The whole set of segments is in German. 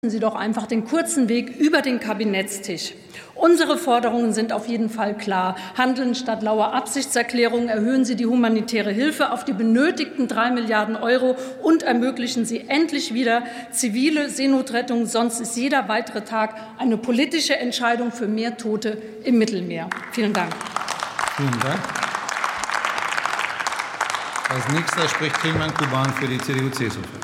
Sie doch einfach den kurzen Weg über den Kabinettstisch. Unsere Forderungen sind auf jeden Fall klar. Handeln statt lauer Absichtserklärungen, erhöhen Sie die humanitäre Hilfe auf die benötigten 3 Milliarden € und ermöglichen Sie endlich wieder zivile Seenotrettung. Sonst ist jeder weitere Tag eine politische Entscheidung für mehr Tote im Mittelmeer. Vielen Dank. Vielen Dank. Als nächster spricht Tilman Kuban für die CDU-CSU-Fraktion.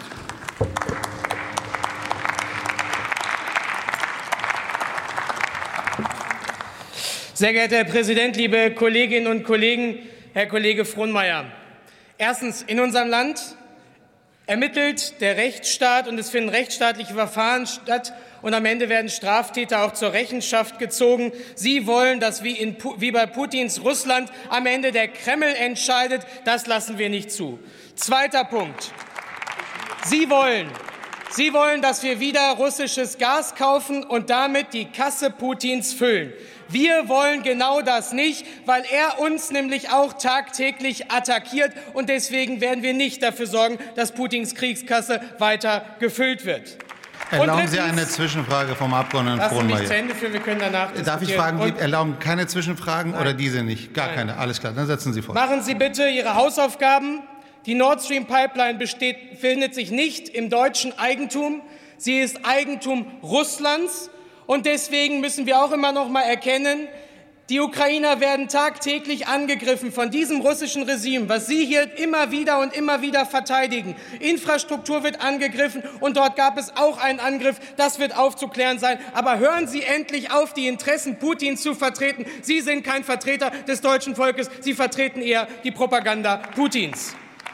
Sehr geehrter Herr Präsident, liebe Kolleginnen und Kollegen, Herr Kollege Frohnmayer! Erstens, in unserem Land ermittelt der Rechtsstaat und es finden rechtsstaatliche Verfahren statt und am Ende werden Straftäter auch zur Rechenschaft gezogen. Sie wollen, dass wie bei Putins Russland am Ende der Kreml entscheidet. Das lassen wir nicht zu. Zweiter Punkt. Sie wollen, dass wir wieder russisches Gas kaufen und damit die Kasse Putins füllen. Wir wollen genau das nicht, weil er uns nämlich auch tagtäglich attackiert. Und deswegen werden wir nicht dafür sorgen, dass Putins Kriegskasse weiter gefüllt wird. Erlauben Sie eine Zwischenfrage vom Abgeordneten Frohnmayer? Lassen Sie mich zu Ende führen, wir können danach diskutieren. Darf ich fragen, Sie erlauben keine Zwischenfragen oder diese nicht? Gar keine, alles klar, dann setzen Sie fort. Machen Sie bitte Ihre Hausaufgaben. Die Nord Stream Pipeline befindet sich nicht im deutschen Eigentum. Sie ist Eigentum Russlands. Und deswegen müssen wir auch immer noch mal erkennen, die Ukrainer werden tagtäglich angegriffen von diesem russischen Regime, was Sie hier immer wieder verteidigen. Infrastruktur wird angegriffen und dort gab es auch einen Angriff. Das wird aufzuklären sein. Aber hören Sie endlich auf, die Interessen Putins zu vertreten. Sie sind kein Vertreter des deutschen Volkes. Sie vertreten eher die Propaganda Putins.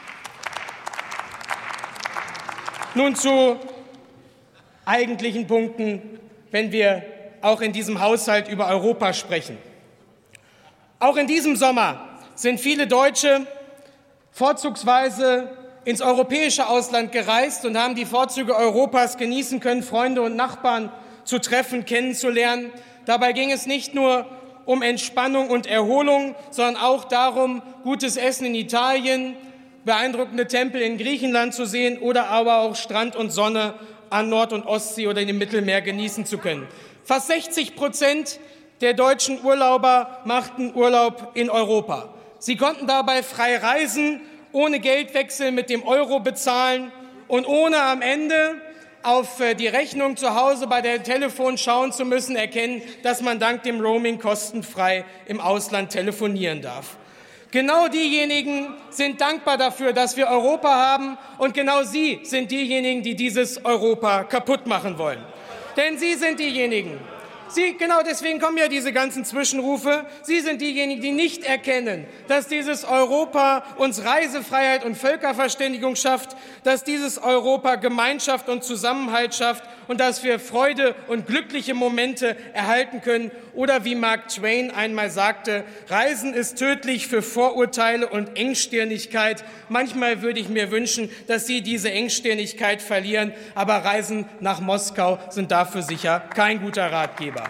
Nun zu eigentlichen Punkten, wenn wir auch in diesem Haushalt über Europa sprechen. Auch in diesem Sommer sind viele Deutsche vorzugsweise ins europäische Ausland gereist und haben die Vorzüge Europas genießen können, Freunde und Nachbarn zu treffen, kennenzulernen. Dabei ging es nicht nur um Entspannung und Erholung, sondern auch darum, gutes Essen in Italien, beeindruckende Tempel in Griechenland zu sehen oder aber auch Strand und Sonne an Nord- und Ostsee oder in dem Mittelmeer genießen zu können. Fast 60% der deutschen Urlauber machten Urlaub in Europa. Sie konnten dabei frei reisen, ohne Geldwechsel mit dem Euro bezahlen und ohne am Ende auf die Rechnung zu Hause bei der Telefon schauen zu müssen, erkennen, dass man dank dem Roaming kostenfrei im Ausland telefonieren darf. Genau diejenigen sind dankbar dafür, dass wir Europa haben, und genau sie sind diejenigen, die dieses Europa kaputt machen wollen. Denn sie sind diejenigen, genau deswegen kommen ja diese ganzen Zwischenrufe. Sie sind diejenigen, die nicht erkennen, dass dieses Europa uns Reisefreiheit und Völkerverständigung schafft, dass dieses Europa Gemeinschaft und Zusammenhalt schafft und dass wir Freude und glückliche Momente erhalten können. Oder wie Mark Twain einmal sagte, Reisen ist tödlich für Vorurteile und Engstirnigkeit. Manchmal würde ich mir wünschen, dass Sie diese Engstirnigkeit verlieren, aber Reisen nach Moskau sind dafür sicher kein guter Ratgeber.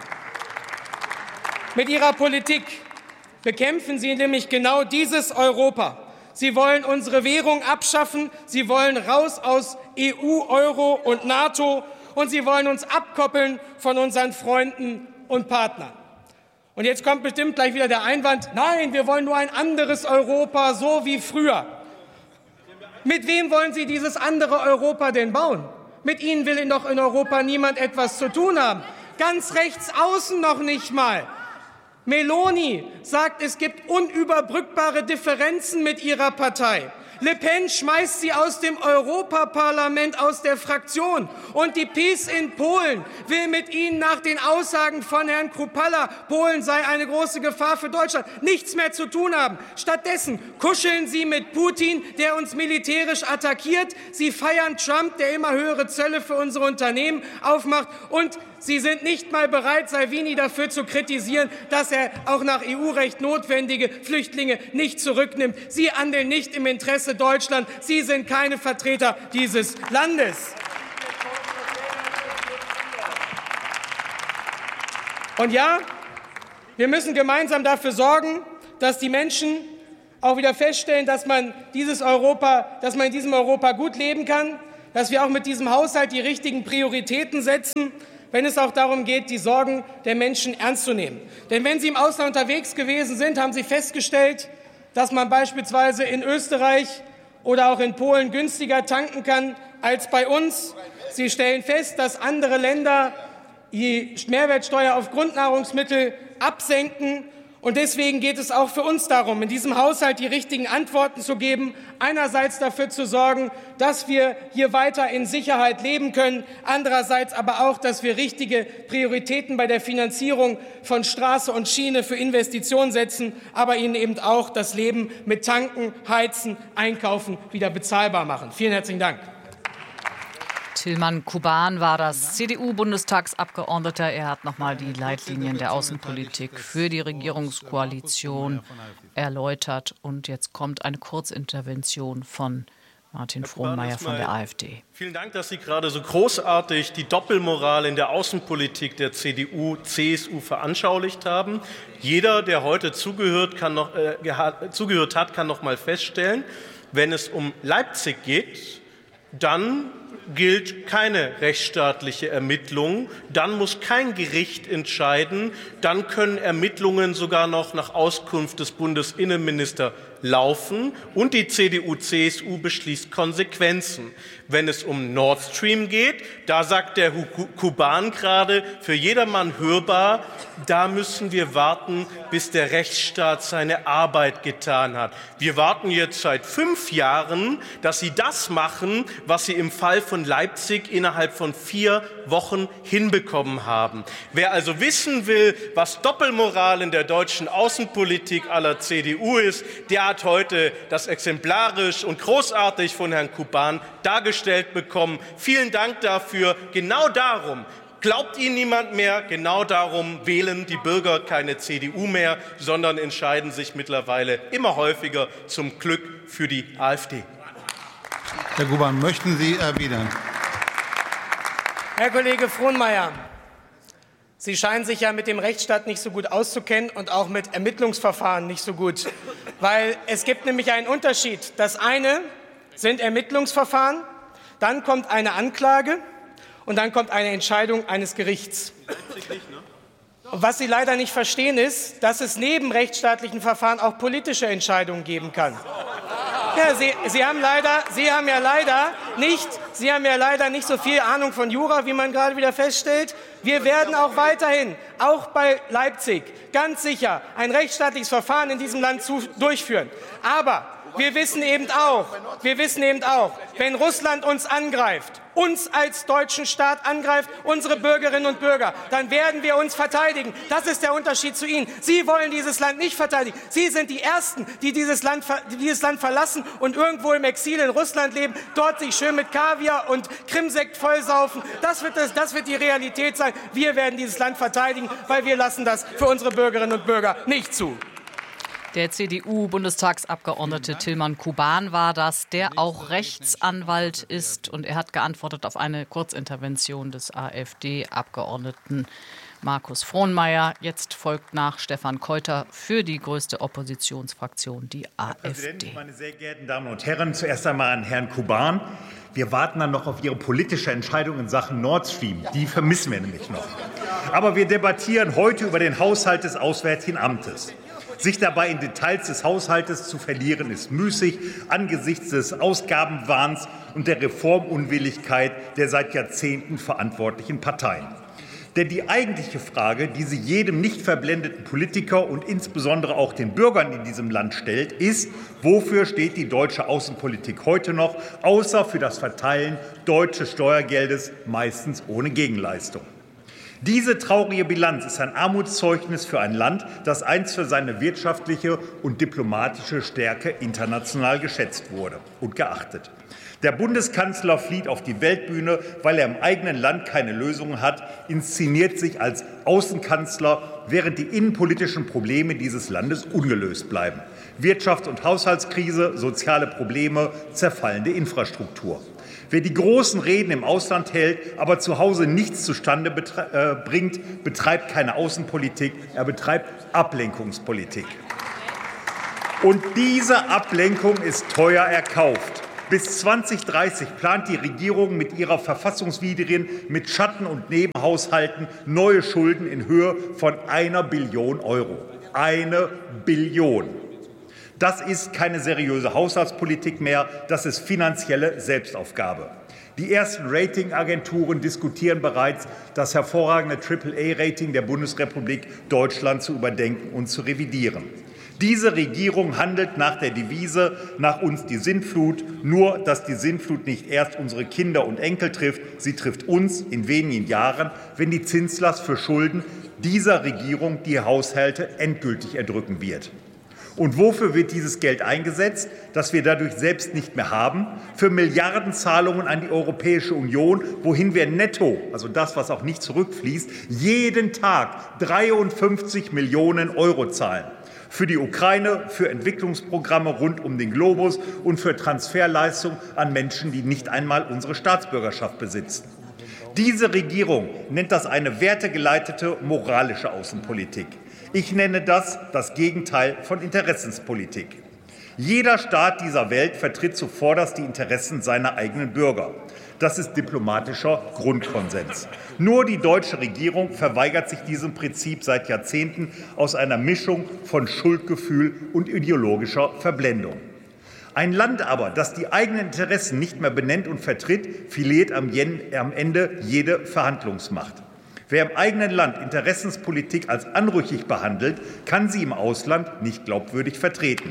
Mit Ihrer Politik bekämpfen Sie nämlich genau dieses Europa. Sie wollen unsere Währung abschaffen, Sie wollen raus aus EU, Euro und NATO und Sie wollen uns abkoppeln von unseren Freunden und Partnern. Und jetzt kommt bestimmt gleich wieder der Einwand, nein, wir wollen nur ein anderes Europa, so wie früher. Mit wem wollen Sie dieses andere Europa denn bauen? Mit Ihnen will doch in Europa niemand etwas zu tun haben. Ganz rechts außen noch nicht mal. Meloni sagt, es gibt unüberbrückbare Differenzen mit ihrer Partei. Le Pen schmeißt sie aus dem Europaparlament, aus der Fraktion. Und die PiS in Polen will mit ihnen nach den Aussagen von Herrn Kruppalla, Polen sei eine große Gefahr für Deutschland, nichts mehr zu tun haben. Stattdessen kuscheln sie mit Putin, der uns militärisch attackiert. Sie feiern Trump, der immer höhere Zölle für unsere Unternehmen aufmacht. Und sie sind nicht mal bereit, Salvini dafür zu kritisieren, dass er auch nach EU-Recht notwendige Flüchtlinge nicht zurücknimmt. Sie handeln nicht im Interesse Deutschlands. Sie sind keine Vertreter dieses Landes. Und ja, wir müssen gemeinsam dafür sorgen, dass die Menschen auch wieder feststellen, dass man in diesem Europa gut leben kann. dass wir auch mit diesem Haushalt die richtigen Prioritäten setzen, wenn es auch darum geht, die Sorgen der Menschen ernst zu nehmen. Denn wenn Sie im Ausland unterwegs gewesen sind, haben Sie festgestellt, dass man beispielsweise in Österreich oder auch in Polen günstiger tanken kann als bei uns. Sie stellen fest, dass andere Länder die Mehrwertsteuer auf Grundnahrungsmittel absenken. Und deswegen geht es auch für uns darum, in diesem Haushalt die richtigen Antworten zu geben, einerseits dafür zu sorgen, dass wir hier weiter in Sicherheit leben können, andererseits aber auch, dass wir richtige Prioritäten bei der Finanzierung von Straße und Schiene für Investitionen setzen, aber ihnen eben auch das Leben mit Tanken, Heizen, Einkaufen wieder bezahlbar machen. Vielen herzlichen Dank. Tilman Kuban war das CDU-Bundestagsabgeordneter. Er hat noch mal die Leitlinien der Außenpolitik für die Regierungskoalition erläutert. Und jetzt kommt eine Kurzintervention von Martin Frohnmayer von der AfD. Vielen Dank, dass Sie gerade so großartig die Doppelmoral in der Außenpolitik der CDU, CSU veranschaulicht haben. Jeder, der heute zugehört hat, kann noch mal feststellen, wenn es um Leipzig geht, dann gilt keine rechtsstaatliche Ermittlung, dann muss kein Gericht entscheiden, dann können Ermittlungen sogar noch nach Auskunft des Bundesinnenministers laufen und die CDU-CSU beschließt Konsequenzen. Wenn es um Nord Stream geht, da sagt der Kuban gerade für jedermann hörbar, da müssen wir warten, bis der Rechtsstaat seine Arbeit getan hat. Wir warten jetzt seit 5 Jahren, dass Sie das machen, was Sie im Fall von Leipzig innerhalb von 4 Wochen hinbekommen haben. Wer also wissen will, was Doppelmoral in der deutschen Außenpolitik aller CDU ist, der hat heute das exemplarisch und großartig von Herrn Kuban dargestellt bekommen. Vielen Dank dafür. Genau darum glaubt Ihnen niemand mehr. Genau darum wählen die Bürger keine CDU mehr, sondern entscheiden sich mittlerweile immer häufiger zum Glück für die AfD. Herr Kuban, möchten Sie erwidern? Herr Kollege Frohnmayer, Sie scheinen sich ja mit dem Rechtsstaat nicht so gut auszukennen und auch mit Ermittlungsverfahren nicht so gut. Weil es gibt nämlich einen Unterschied. Das eine sind Ermittlungsverfahren, dann kommt eine Anklage und dann kommt eine Entscheidung eines Gerichts. Und was Sie leider nicht verstehen ist, dass es neben rechtsstaatlichen Verfahren auch politische Entscheidungen geben kann. Ja, Sie haben ja leider nicht so viel Ahnung von Jura, wie man gerade wieder feststellt. Wir werden auch weiterhin, auch bei Leipzig, ganz sicher ein rechtsstaatliches Verfahren in diesem Land durchführen. Aber wir wissen eben auch, wenn Russland uns angreift, uns als deutschen Staat angreift, unsere Bürgerinnen und Bürger, dann werden wir uns verteidigen. Das ist der Unterschied zu Ihnen. Sie wollen dieses Land nicht verteidigen. Sie sind die Ersten, die dieses Land verlassen und irgendwo im Exil in Russland leben, dort sich schön mit Kaviar und Krimsekt vollsaufen. Das wird die Realität sein. Wir werden dieses Land verteidigen, weil wir lassen das für unsere Bürgerinnen und Bürger nicht zu. Der CDU-Bundestagsabgeordnete Tilman Kuban war das, der auch Rechtsanwalt ist. Und er hat geantwortet auf eine Kurzintervention des AfD-Abgeordneten Markus Frohnmayer. Jetzt folgt nach Stefan Keuter für die größte Oppositionsfraktion, die AfD. Herr Präsident, meine sehr geehrten Damen und Herren, zuerst einmal an Herrn Kuban. Wir warten dann noch auf Ihre politische Entscheidung in Sachen Nord Stream. Die vermissen wir nämlich noch. Aber wir debattieren heute über den Haushalt des Auswärtigen Amtes. Sich dabei in Details des Haushaltes zu verlieren, ist müßig angesichts des Ausgabenwahns und der Reformunwilligkeit der seit Jahrzehnten verantwortlichen Parteien. Denn die eigentliche Frage, die sich jedem nicht verblendeten Politiker und insbesondere auch den Bürgern in diesem Land stellt, ist, wofür steht die deutsche Außenpolitik heute noch, außer für das Verteilen deutsches Steuergeldes, meistens ohne Gegenleistung. Diese traurige Bilanz ist ein Armutszeugnis für ein Land, das einst für seine wirtschaftliche und diplomatische Stärke international geschätzt wurde und geachtet. Der Bundeskanzler flieht auf die Weltbühne, weil er im eigenen Land keine Lösungen hat, inszeniert sich als Außenkanzler, während die innenpolitischen Probleme dieses Landes ungelöst bleiben. Wirtschafts- und Haushaltskrise, soziale Probleme, zerfallende Infrastruktur. Wer die großen Reden im Ausland hält, aber zu Hause nichts zustande bringt, betreibt keine Außenpolitik, er betreibt Ablenkungspolitik. Und diese Ablenkung ist teuer erkauft. Bis 2030 plant die Regierung mit ihrer verfassungswidrigen, mit Schatten- und Nebenhaushalten neue Schulden in Höhe von 1 Billion Euro. 1 Billion. Das ist keine seriöse Haushaltspolitik mehr, das ist finanzielle Selbstaufgabe. Die ersten Ratingagenturen diskutieren bereits, das hervorragende AAA-Rating der Bundesrepublik Deutschland zu überdenken und zu revidieren. Diese Regierung handelt nach der Devise „Nach uns die Sintflut“, nur dass die Sintflut nicht erst unsere Kinder und Enkel trifft, sie trifft uns in wenigen Jahren, wenn die Zinslast für Schulden dieser Regierung die Haushalte endgültig erdrücken wird. Und wofür wird dieses Geld eingesetzt, das wir dadurch selbst nicht mehr haben? Für Milliardenzahlungen an die Europäische Union, wohin wir netto, also das, was auch nicht zurückfließt, jeden Tag 53 Millionen Euro zahlen. Für die Ukraine, für Entwicklungsprogramme rund um den Globus und für Transferleistungen an Menschen, die nicht einmal unsere Staatsbürgerschaft besitzen. Diese Regierung nennt das eine wertegeleitete, moralische Außenpolitik. Ich nenne das Gegenteil von Interessenspolitik. Jeder Staat dieser Welt vertritt zuvorderst die Interessen seiner eigenen Bürger. Das ist diplomatischer Grundkonsens. Nur die deutsche Regierung verweigert sich diesem Prinzip seit Jahrzehnten aus einer Mischung von Schuldgefühl und ideologischer Verblendung. Ein Land aber, das die eigenen Interessen nicht mehr benennt und vertritt, verliert am Ende jede Verhandlungsmacht. Wer im eigenen Land Interessenspolitik als anrüchig behandelt, kann sie im Ausland nicht glaubwürdig vertreten.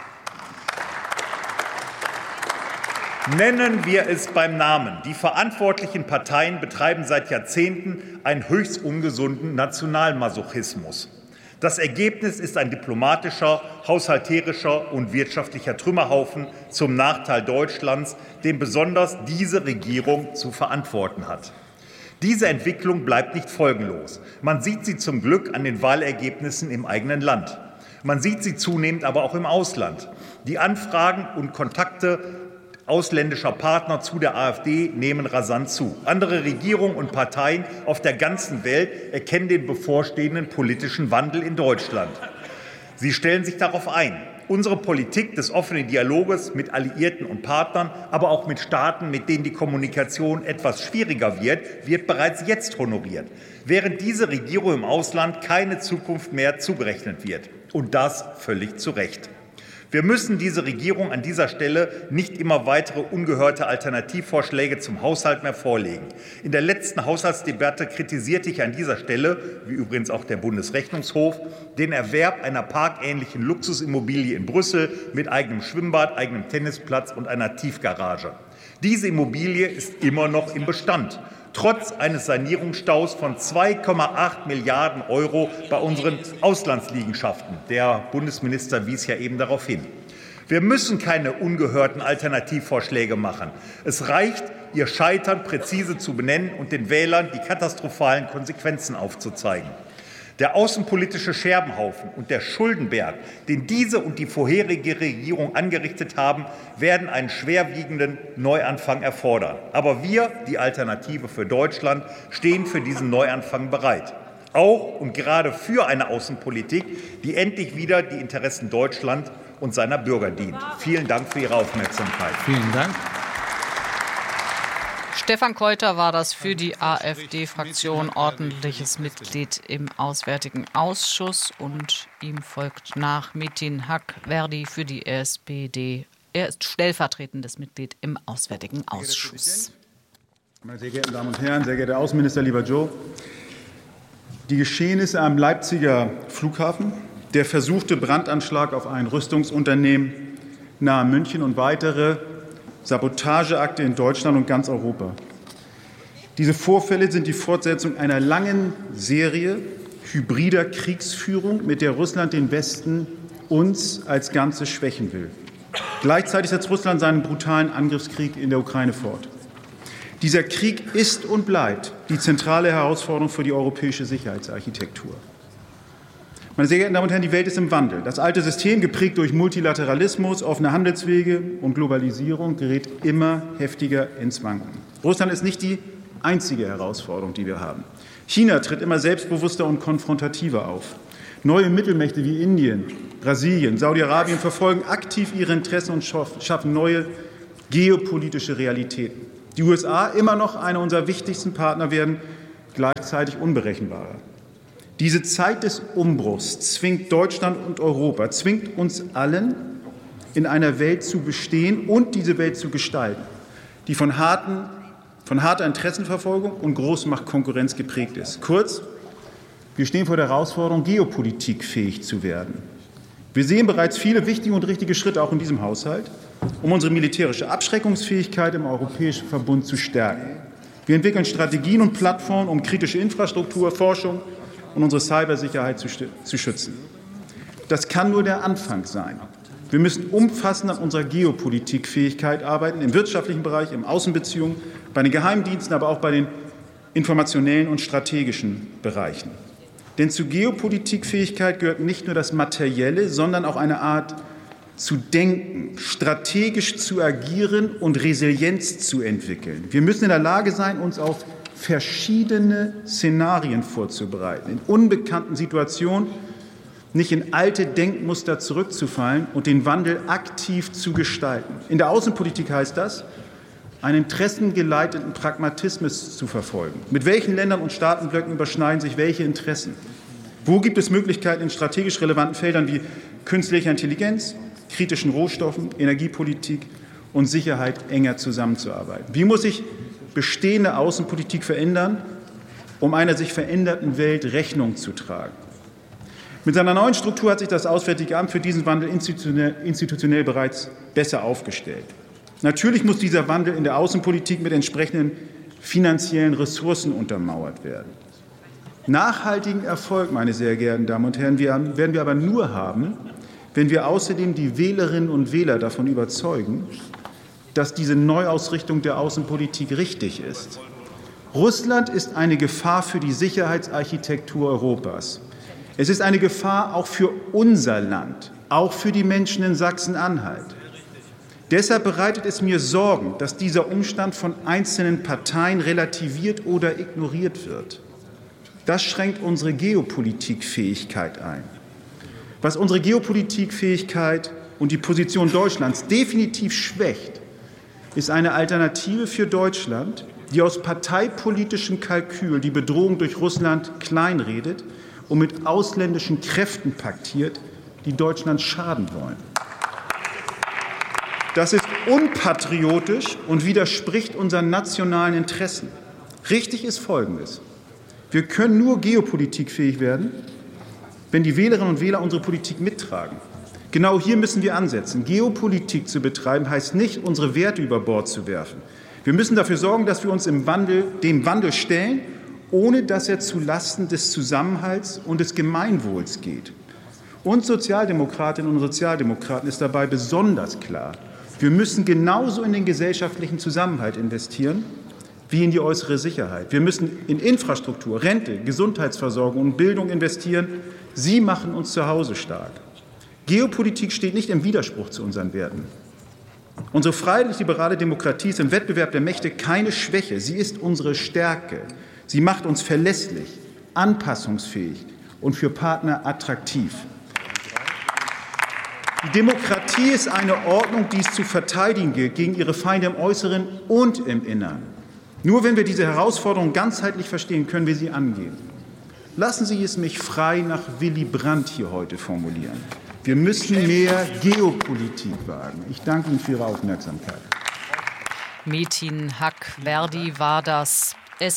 Nennen wir es beim Namen. Die verantwortlichen Parteien betreiben seit Jahrzehnten einen höchst ungesunden Nationalmasochismus. Das Ergebnis ist ein diplomatischer, haushalterischer und wirtschaftlicher Trümmerhaufen zum Nachteil Deutschlands, den besonders diese Regierung zu verantworten hat. Diese Entwicklung bleibt nicht folgenlos. Man sieht sie zum Glück an den Wahlergebnissen im eigenen Land. Man sieht sie zunehmend aber auch im Ausland. Die Anfragen und Kontakte ausländischer Partner zu der AfD nehmen rasant zu. Andere Regierungen und Parteien auf der ganzen Welt erkennen den bevorstehenden politischen Wandel in Deutschland. Sie stellen sich darauf ein. Unsere Politik des offenen Dialoges mit Alliierten und Partnern, aber auch mit Staaten, mit denen die Kommunikation etwas schwieriger wird bereits jetzt honoriert, während diese Regierung im Ausland keine Zukunft mehr zugerechnet wird. Und das völlig zu Recht. Wir müssen diese Regierung an dieser Stelle nicht immer weitere ungehörte Alternativvorschläge zum Haushalt mehr vorlegen. In der letzten Haushaltsdebatte kritisierte ich an dieser Stelle, wie übrigens auch der Bundesrechnungshof, den Erwerb einer parkähnlichen Luxusimmobilie in Brüssel mit eigenem Schwimmbad, eigenem Tennisplatz und einer Tiefgarage. Diese Immobilie ist immer noch im Bestand, trotz eines Sanierungsstaus von 2,8 Milliarden Euro bei unseren Auslandsliegenschaften. Der Bundesminister wies ja eben darauf hin. Wir müssen keine ungehörten Alternativvorschläge machen. Es reicht, ihr Scheitern präzise zu benennen und den Wählern die katastrophalen Konsequenzen aufzuzeigen. Der außenpolitische Scherbenhaufen und der Schuldenberg, den diese und die vorherige Regierung angerichtet haben, werden einen schwerwiegenden Neuanfang erfordern. Aber wir, die Alternative für Deutschland, stehen für diesen Neuanfang bereit. Auch und gerade für eine Außenpolitik, die endlich wieder die Interessen Deutschlands und seiner Bürger dient. Vielen Dank für Ihre Aufmerksamkeit. Vielen Dank. Stefan Keuter war das für die AfD-Fraktion, ordentliches Mitglied im Auswärtigen Ausschuss. Und ihm folgt nach Metin Hak-Verdi für die SPD. Er ist stellvertretendes Mitglied im Auswärtigen Ausschuss. Meine sehr geehrten Damen und Herren, sehr geehrter Außenminister, lieber Joe. Die Geschehnisse am Leipziger Flughafen, der versuchte Brandanschlag auf ein Rüstungsunternehmen nahe München und weitere Sabotageakte in Deutschland und ganz Europa. Diese Vorfälle sind die Fortsetzung einer langen Serie hybrider Kriegsführung, mit der Russland den Westen, uns als Ganzes schwächen will. Gleichzeitig setzt Russland seinen brutalen Angriffskrieg in der Ukraine fort. Dieser Krieg ist und bleibt die zentrale Herausforderung für die europäische Sicherheitsarchitektur. Meine sehr geehrten Damen und Herren, die Welt ist im Wandel. Das alte System, geprägt durch Multilateralismus, offene Handelswege und Globalisierung, gerät immer heftiger ins Wanken. Russland ist nicht die einzige Herausforderung, die wir haben. China tritt immer selbstbewusster und konfrontativer auf. Neue Mittelmächte wie Indien, Brasilien, Saudi-Arabien verfolgen aktiv ihre Interessen und schaffen neue geopolitische Realitäten. Die USA, immer noch einer unserer wichtigsten Partner, werden gleichzeitig unberechenbarer. Diese Zeit des Umbruchs zwingt Deutschland und Europa, zwingt uns allen, in einer Welt zu bestehen und diese Welt zu gestalten, die von harter Interessenverfolgung und Großmachtkonkurrenz geprägt ist. Kurz, wir stehen vor der Herausforderung, geopolitikfähig zu werden. Wir sehen bereits viele wichtige und richtige Schritte auch in diesem Haushalt, um unsere militärische Abschreckungsfähigkeit im Europäischen Verbund zu stärken. Wir entwickeln Strategien und Plattformen, um kritische Infrastruktur, Forschung und unsere Cybersicherheit zu schützen. Das kann nur der Anfang sein. Wir müssen umfassend an unserer Geopolitikfähigkeit arbeiten, im wirtschaftlichen Bereich, im Außenbeziehungen, bei den Geheimdiensten, aber auch bei den informationellen und strategischen Bereichen. Denn zu Geopolitikfähigkeit gehört nicht nur das Materielle, sondern auch eine Art zu denken, strategisch zu agieren und Resilienz zu entwickeln. Wir müssen in der Lage sein, uns auf verschiedene Szenarien vorzubereiten, in unbekannten Situationen nicht in alte Denkmuster zurückzufallen und den Wandel aktiv zu gestalten. In der Außenpolitik heißt das, einen interessengeleiteten Pragmatismus zu verfolgen. Mit welchen Ländern und Staatenblöcken überschneiden sich welche Interessen? Wo gibt es Möglichkeiten, in strategisch relevanten Feldern wie künstlicher Intelligenz, kritischen Rohstoffen, Energiepolitik und Sicherheit enger zusammenzuarbeiten? Wie muss sich bestehende Außenpolitik verändern, um einer sich veränderten Welt Rechnung zu tragen? Mit seiner neuen Struktur hat sich das Auswärtige Amt für diesen Wandel institutionell bereits besser aufgestellt. Natürlich muss dieser Wandel in der Außenpolitik mit entsprechenden finanziellen Ressourcen untermauert werden. Nachhaltigen Erfolg, meine sehr geehrten Damen und Herren, werden wir aber nur haben, wenn wir außerdem die Wählerinnen und Wähler davon überzeugen, dass diese Neuausrichtung der Außenpolitik richtig ist. Russland ist eine Gefahr für die Sicherheitsarchitektur Europas. Es ist eine Gefahr auch für unser Land, auch für die Menschen in Sachsen-Anhalt. Deshalb bereitet es mir Sorgen, dass dieser Umstand von einzelnen Parteien relativiert oder ignoriert wird. Das schränkt unsere Geopolitikfähigkeit ein. Was unsere Geopolitikfähigkeit und die Position Deutschlands definitiv schwächt, ist eine Alternative für Deutschland, die aus parteipolitischem Kalkül die Bedrohung durch Russland kleinredet und mit ausländischen Kräften paktiert, die Deutschland schaden wollen. Das ist unpatriotisch und widerspricht unseren nationalen Interessen. Richtig ist Folgendes. Wir können nur geopolitikfähig werden, wenn die Wählerinnen und Wähler unsere Politik mittragen. Genau hier müssen wir ansetzen. Geopolitik zu betreiben heißt nicht, unsere Werte über Bord zu werfen. Wir müssen dafür sorgen, dass wir uns dem Wandel stellen, ohne dass er zulasten des Zusammenhalts und des Gemeinwohls geht. Uns Sozialdemokratinnen und Sozialdemokraten ist dabei besonders klar, wir müssen genauso in den gesellschaftlichen Zusammenhalt investieren wie in die äußere Sicherheit. Wir müssen in Infrastruktur, Rente, Gesundheitsversorgung und Bildung investieren. Sie machen uns zu Hause stark. Geopolitik steht nicht im Widerspruch zu unseren Werten. Unsere freiheitlich-liberale Demokratie ist im Wettbewerb der Mächte keine Schwäche. Sie ist unsere Stärke. Sie macht uns verlässlich, anpassungsfähig und für Partner attraktiv. Die Demokratie ist eine Ordnung, die es zu verteidigen gilt gegen ihre Feinde im Äußeren und im Innern. Nur wenn wir diese Herausforderung ganzheitlich verstehen, können wir sie angehen. Lassen Sie es mich frei nach Willy Brandt hier heute formulieren. Wir müssen mehr Geopolitik wagen. Ich danke Ihnen für Ihre Aufmerksamkeit. Metin Hack-Verdi war das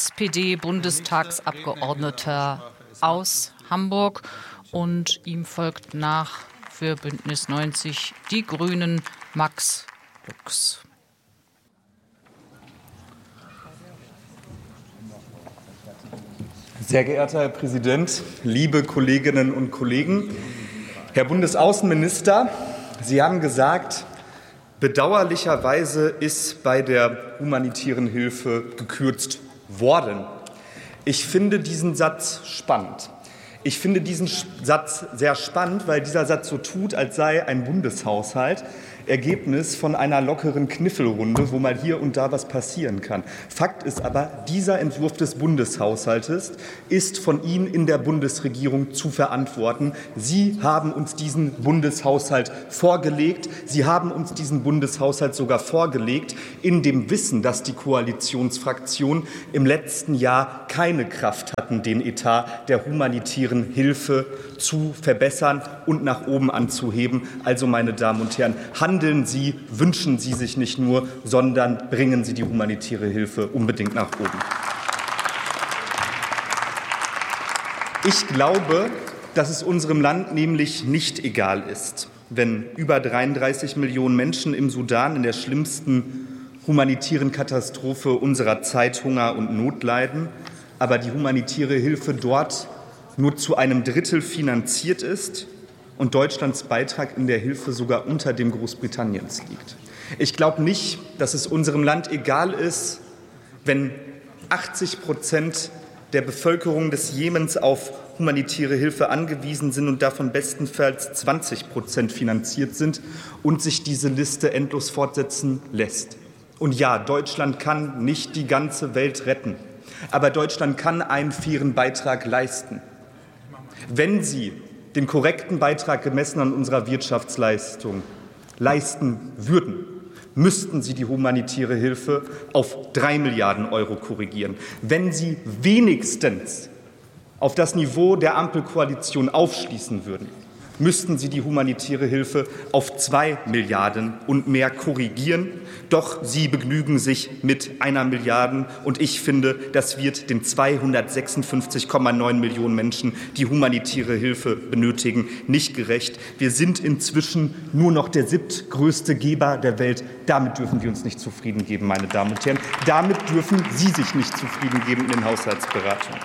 SPD-Bundestagsabgeordneter aus Hamburg. Und ihm folgt nach für Bündnis 90 die Grünen Max Lux. Sehr geehrter Herr Präsident, liebe Kolleginnen und Kollegen! Herr Bundesaußenminister, Sie haben gesagt, bedauerlicherweise ist bei der humanitären Hilfe gekürzt worden. Ich finde diesen Satz spannend. Ich finde diesen Satz sehr spannend, weil dieser Satz so tut, als sei ein Bundeshaushalt Ergebnis von einer lockeren Kniffelrunde, wo mal hier und da was passieren kann. Fakt ist aber, dieser Entwurf des Bundeshaushaltes ist von Ihnen in der Bundesregierung zu verantworten. Sie haben uns diesen Bundeshaushalt vorgelegt. Sie haben uns diesen Bundeshaushalt sogar vorgelegt, in dem Wissen, dass die Koalitionsfraktionen im letzten Jahr keine Kraft hatten, den Etat der humanitären Hilfe zu verbessern und nach oben anzuheben. Also, meine Damen und Herren, handeln Sie, wünschen Sie sich nicht nur, sondern bringen Sie die humanitäre Hilfe unbedingt nach oben. Ich glaube, dass es unserem Land nämlich nicht egal ist, wenn über 33 Millionen Menschen im Sudan in der schlimmsten humanitären Katastrophe unserer Zeit Hunger und Not leiden, aber die humanitäre Hilfe dort nur zu einem Drittel finanziert ist und Deutschlands Beitrag in der Hilfe sogar unter dem Großbritanniens liegt. Ich glaube nicht, dass es unserem Land egal ist, wenn 80% der Bevölkerung des Jemens auf humanitäre Hilfe angewiesen sind und davon bestenfalls 20% finanziert sind und sich diese Liste endlos fortsetzen lässt. Und ja, Deutschland kann nicht die ganze Welt retten, aber Deutschland kann einen fairen Beitrag leisten. Wenn Sie den korrekten Beitrag gemessen an unserer Wirtschaftsleistung leisten würden, müssten Sie die humanitäre Hilfe auf 3 Milliarden € korrigieren. Wenn Sie wenigstens auf das Niveau der Ampelkoalition aufschließen würden, müssten Sie die humanitäre Hilfe auf 2 Milliarden und mehr korrigieren. Doch Sie begnügen sich mit 1 Milliarde. Und ich finde, das wird den 256,9 Millionen Menschen, die humanitäre Hilfe benötigen, nicht gerecht. Wir sind inzwischen nur noch der 7. größte Geber der Welt. Damit dürfen wir uns nicht zufrieden geben, meine Damen und Herren. Damit dürfen Sie sich nicht zufrieden geben in den Haushaltsberatungen.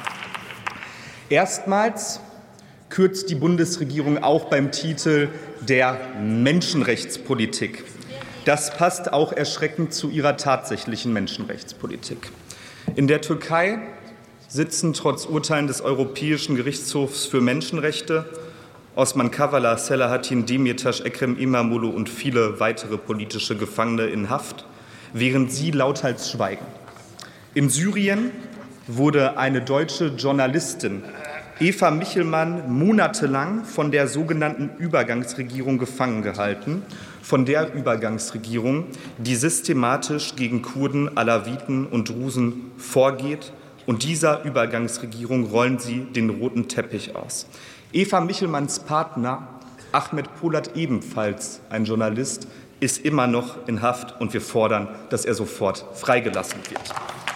Erstmals kürzt die Bundesregierung auch beim Titel der Menschenrechtspolitik. Das passt auch erschreckend zu ihrer tatsächlichen Menschenrechtspolitik. In der Türkei sitzen trotz Urteilen des Europäischen Gerichtshofs für Menschenrechte Osman Kavala, Selahattin Demirtas, Ekrem İmamoğlu und viele weitere politische Gefangene in Haft, während sie lauthals schweigen. In Syrien wurde eine deutsche Journalistin, Eva Michelmann, monatelang von der sogenannten Übergangsregierung gefangen gehalten, von der Übergangsregierung, die systematisch gegen Kurden, Alawiten und Drusen vorgeht. Und dieser Übergangsregierung rollen sie den roten Teppich aus. Eva Michelmanns Partner, Ahmed Polat, ebenfalls ein Journalist, ist immer noch in Haft, und wir fordern, dass er sofort freigelassen wird.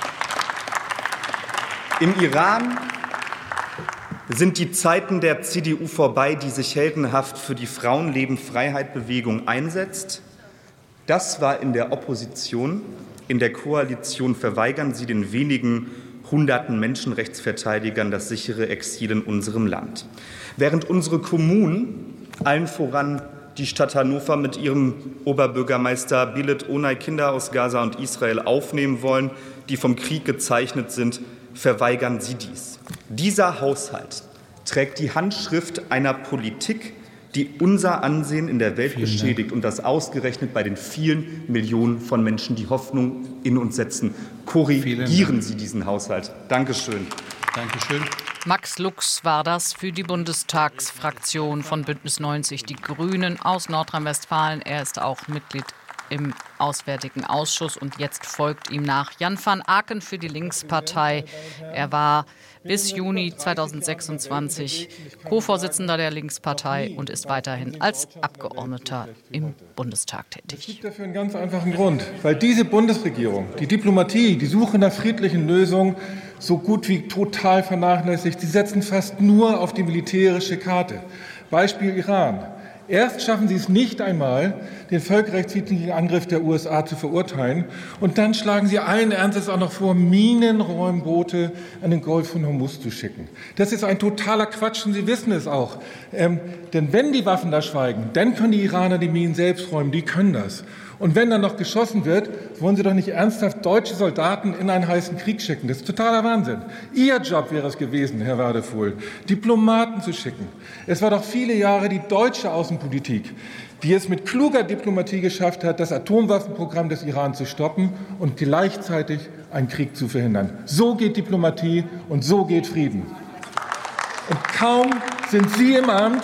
Im Iran sind die Zeiten der CDU vorbei, die sich heldenhaft für die Frauenleben-Freiheit-Bewegung einsetzt. Das war in der Opposition. In der Koalition verweigern sie den wenigen hunderten Menschenrechtsverteidigern das sichere Exil in unserem Land. Während unsere Kommunen, allen voran die Stadt Hannover mit ihrem Oberbürgermeister Bilet Onay, Kinder aus Gaza und Israel aufnehmen wollen, die vom Krieg gezeichnet sind, verweigern sie dies. Dieser Haushalt trägt die Handschrift einer Politik, die unser Ansehen in der Welt beschädigt, und das ausgerechnet bei den vielen Millionen von Menschen, die Hoffnung in uns setzen. Korrigieren Sie diesen Haushalt. Dankeschön. Dankeschön. Max Lux war das für die Bundestagsfraktion von Bündnis 90 Die Grünen aus Nordrhein-Westfalen. Er ist auch Mitglied im Auswärtigen Ausschuss, und jetzt folgt ihm nach Jan van Aken für die Linkspartei. Er war bis Juni 2026 Co-Vorsitzender der Linkspartei und ist weiterhin als Abgeordneter im Bundestag tätig. Es gibt dafür einen ganz einfachen Grund, weil diese Bundesregierung die Diplomatie, die Suche nach friedlichen Lösungen so gut wie total vernachlässigt. Sie setzen fast nur auf die militärische Karte. Beispiel Iran. Erst schaffen sie es nicht einmal, den völkerrechtswidrigen Angriff der USA zu verurteilen, und dann schlagen sie allen Ernstes auch noch vor, Minenräumboote an den Golf von Hormuz zu schicken. Das ist ein totaler Quatsch, und Sie wissen es auch. Denn wenn die Waffen da schweigen, dann können die Iraner die Minen selbst räumen, die können das. Und wenn dann noch geschossen wird, wollen Sie doch nicht ernsthaft deutsche Soldaten in einen heißen Krieg schicken. Das ist totaler Wahnsinn. Ihr Job wäre es gewesen, Herr Wadefuhl, Diplomaten zu schicken. Es war doch viele Jahre die deutsche Außenpolitik, die es mit kluger Diplomatie geschafft hat, das Atomwaffenprogramm des Iran zu stoppen und gleichzeitig einen Krieg zu verhindern. So geht Diplomatie und so geht Frieden. Und kaum sind Sie im Amt,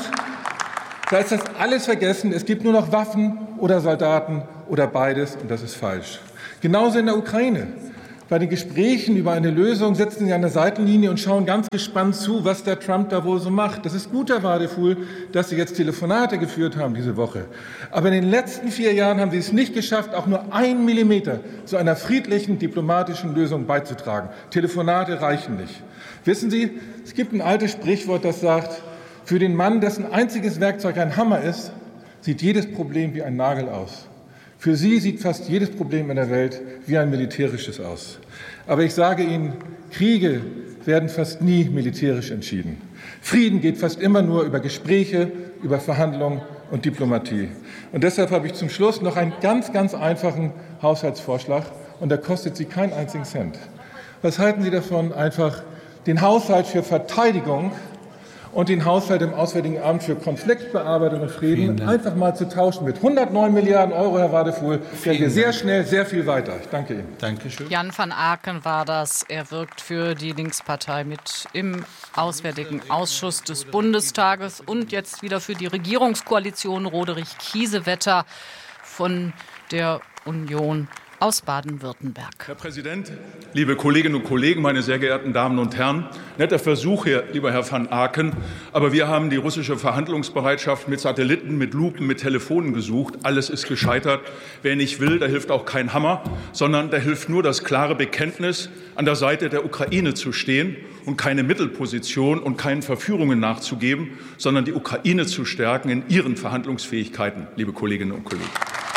da ist das alles vergessen. Es gibt nur noch Waffen oder Soldaten oder beides, und das ist falsch. Genauso in der Ukraine. Bei den Gesprächen über eine Lösung sitzen Sie an der Seitenlinie und schauen ganz gespannt zu, was der Trump da wohl so macht. Das ist gut, Herr Wadefuhl, dass Sie jetzt Telefonate geführt haben diese Woche. Aber in den letzten 4 Jahren haben Sie es nicht geschafft, auch nur 1 Millimeter zu einer friedlichen, diplomatischen Lösung beizutragen. Telefonate reichen nicht. Wissen Sie, es gibt ein altes Sprichwort, das sagt, für den Mann, dessen einziges Werkzeug ein Hammer ist, sieht jedes Problem wie ein Nagel aus. Für Sie sieht fast jedes Problem in der Welt wie ein militärisches aus. Aber ich sage Ihnen, Kriege werden fast nie militärisch entschieden. Frieden geht fast immer nur über Gespräche, über Verhandlungen und Diplomatie. Und deshalb habe ich zum Schluss noch einen ganz, ganz einfachen Haushaltsvorschlag, und der kostet Sie keinen einzigen Cent. Was halten Sie davon, einfach den Haushalt für Verteidigung und den Haushalt im Auswärtigen Amt für Konfliktbearbeitung und Frieden einfach mal zu tauschen mit 109 Milliarden Euro, Herr Wadefuhl, wären wir sehr schnell sehr viel weiter. Ich danke Ihnen. Dankeschön. Jan van Aken war das. Er wirkt für die Linkspartei mit im Auswärtigen Ausschuss des Bundestages und jetzt wieder für die Regierungskoalition Roderich Kiesewetter von der Union aus Baden-Württemberg. Herr Präsident, liebe Kolleginnen und Kollegen, meine sehr geehrten Damen und Herren! Netter Versuch hier, lieber Herr van Aken, aber wir haben die russische Verhandlungsbereitschaft mit Satelliten, mit Lupen, mit Telefonen gesucht. Alles ist gescheitert. Wer nicht will, da hilft auch kein Hammer, sondern da hilft nur das klare Bekenntnis, an der Seite der Ukraine zu stehen und keine Mittelposition und keinen Verführungen nachzugeben, sondern die Ukraine zu stärken in ihren Verhandlungsfähigkeiten, liebe Kolleginnen und Kollegen.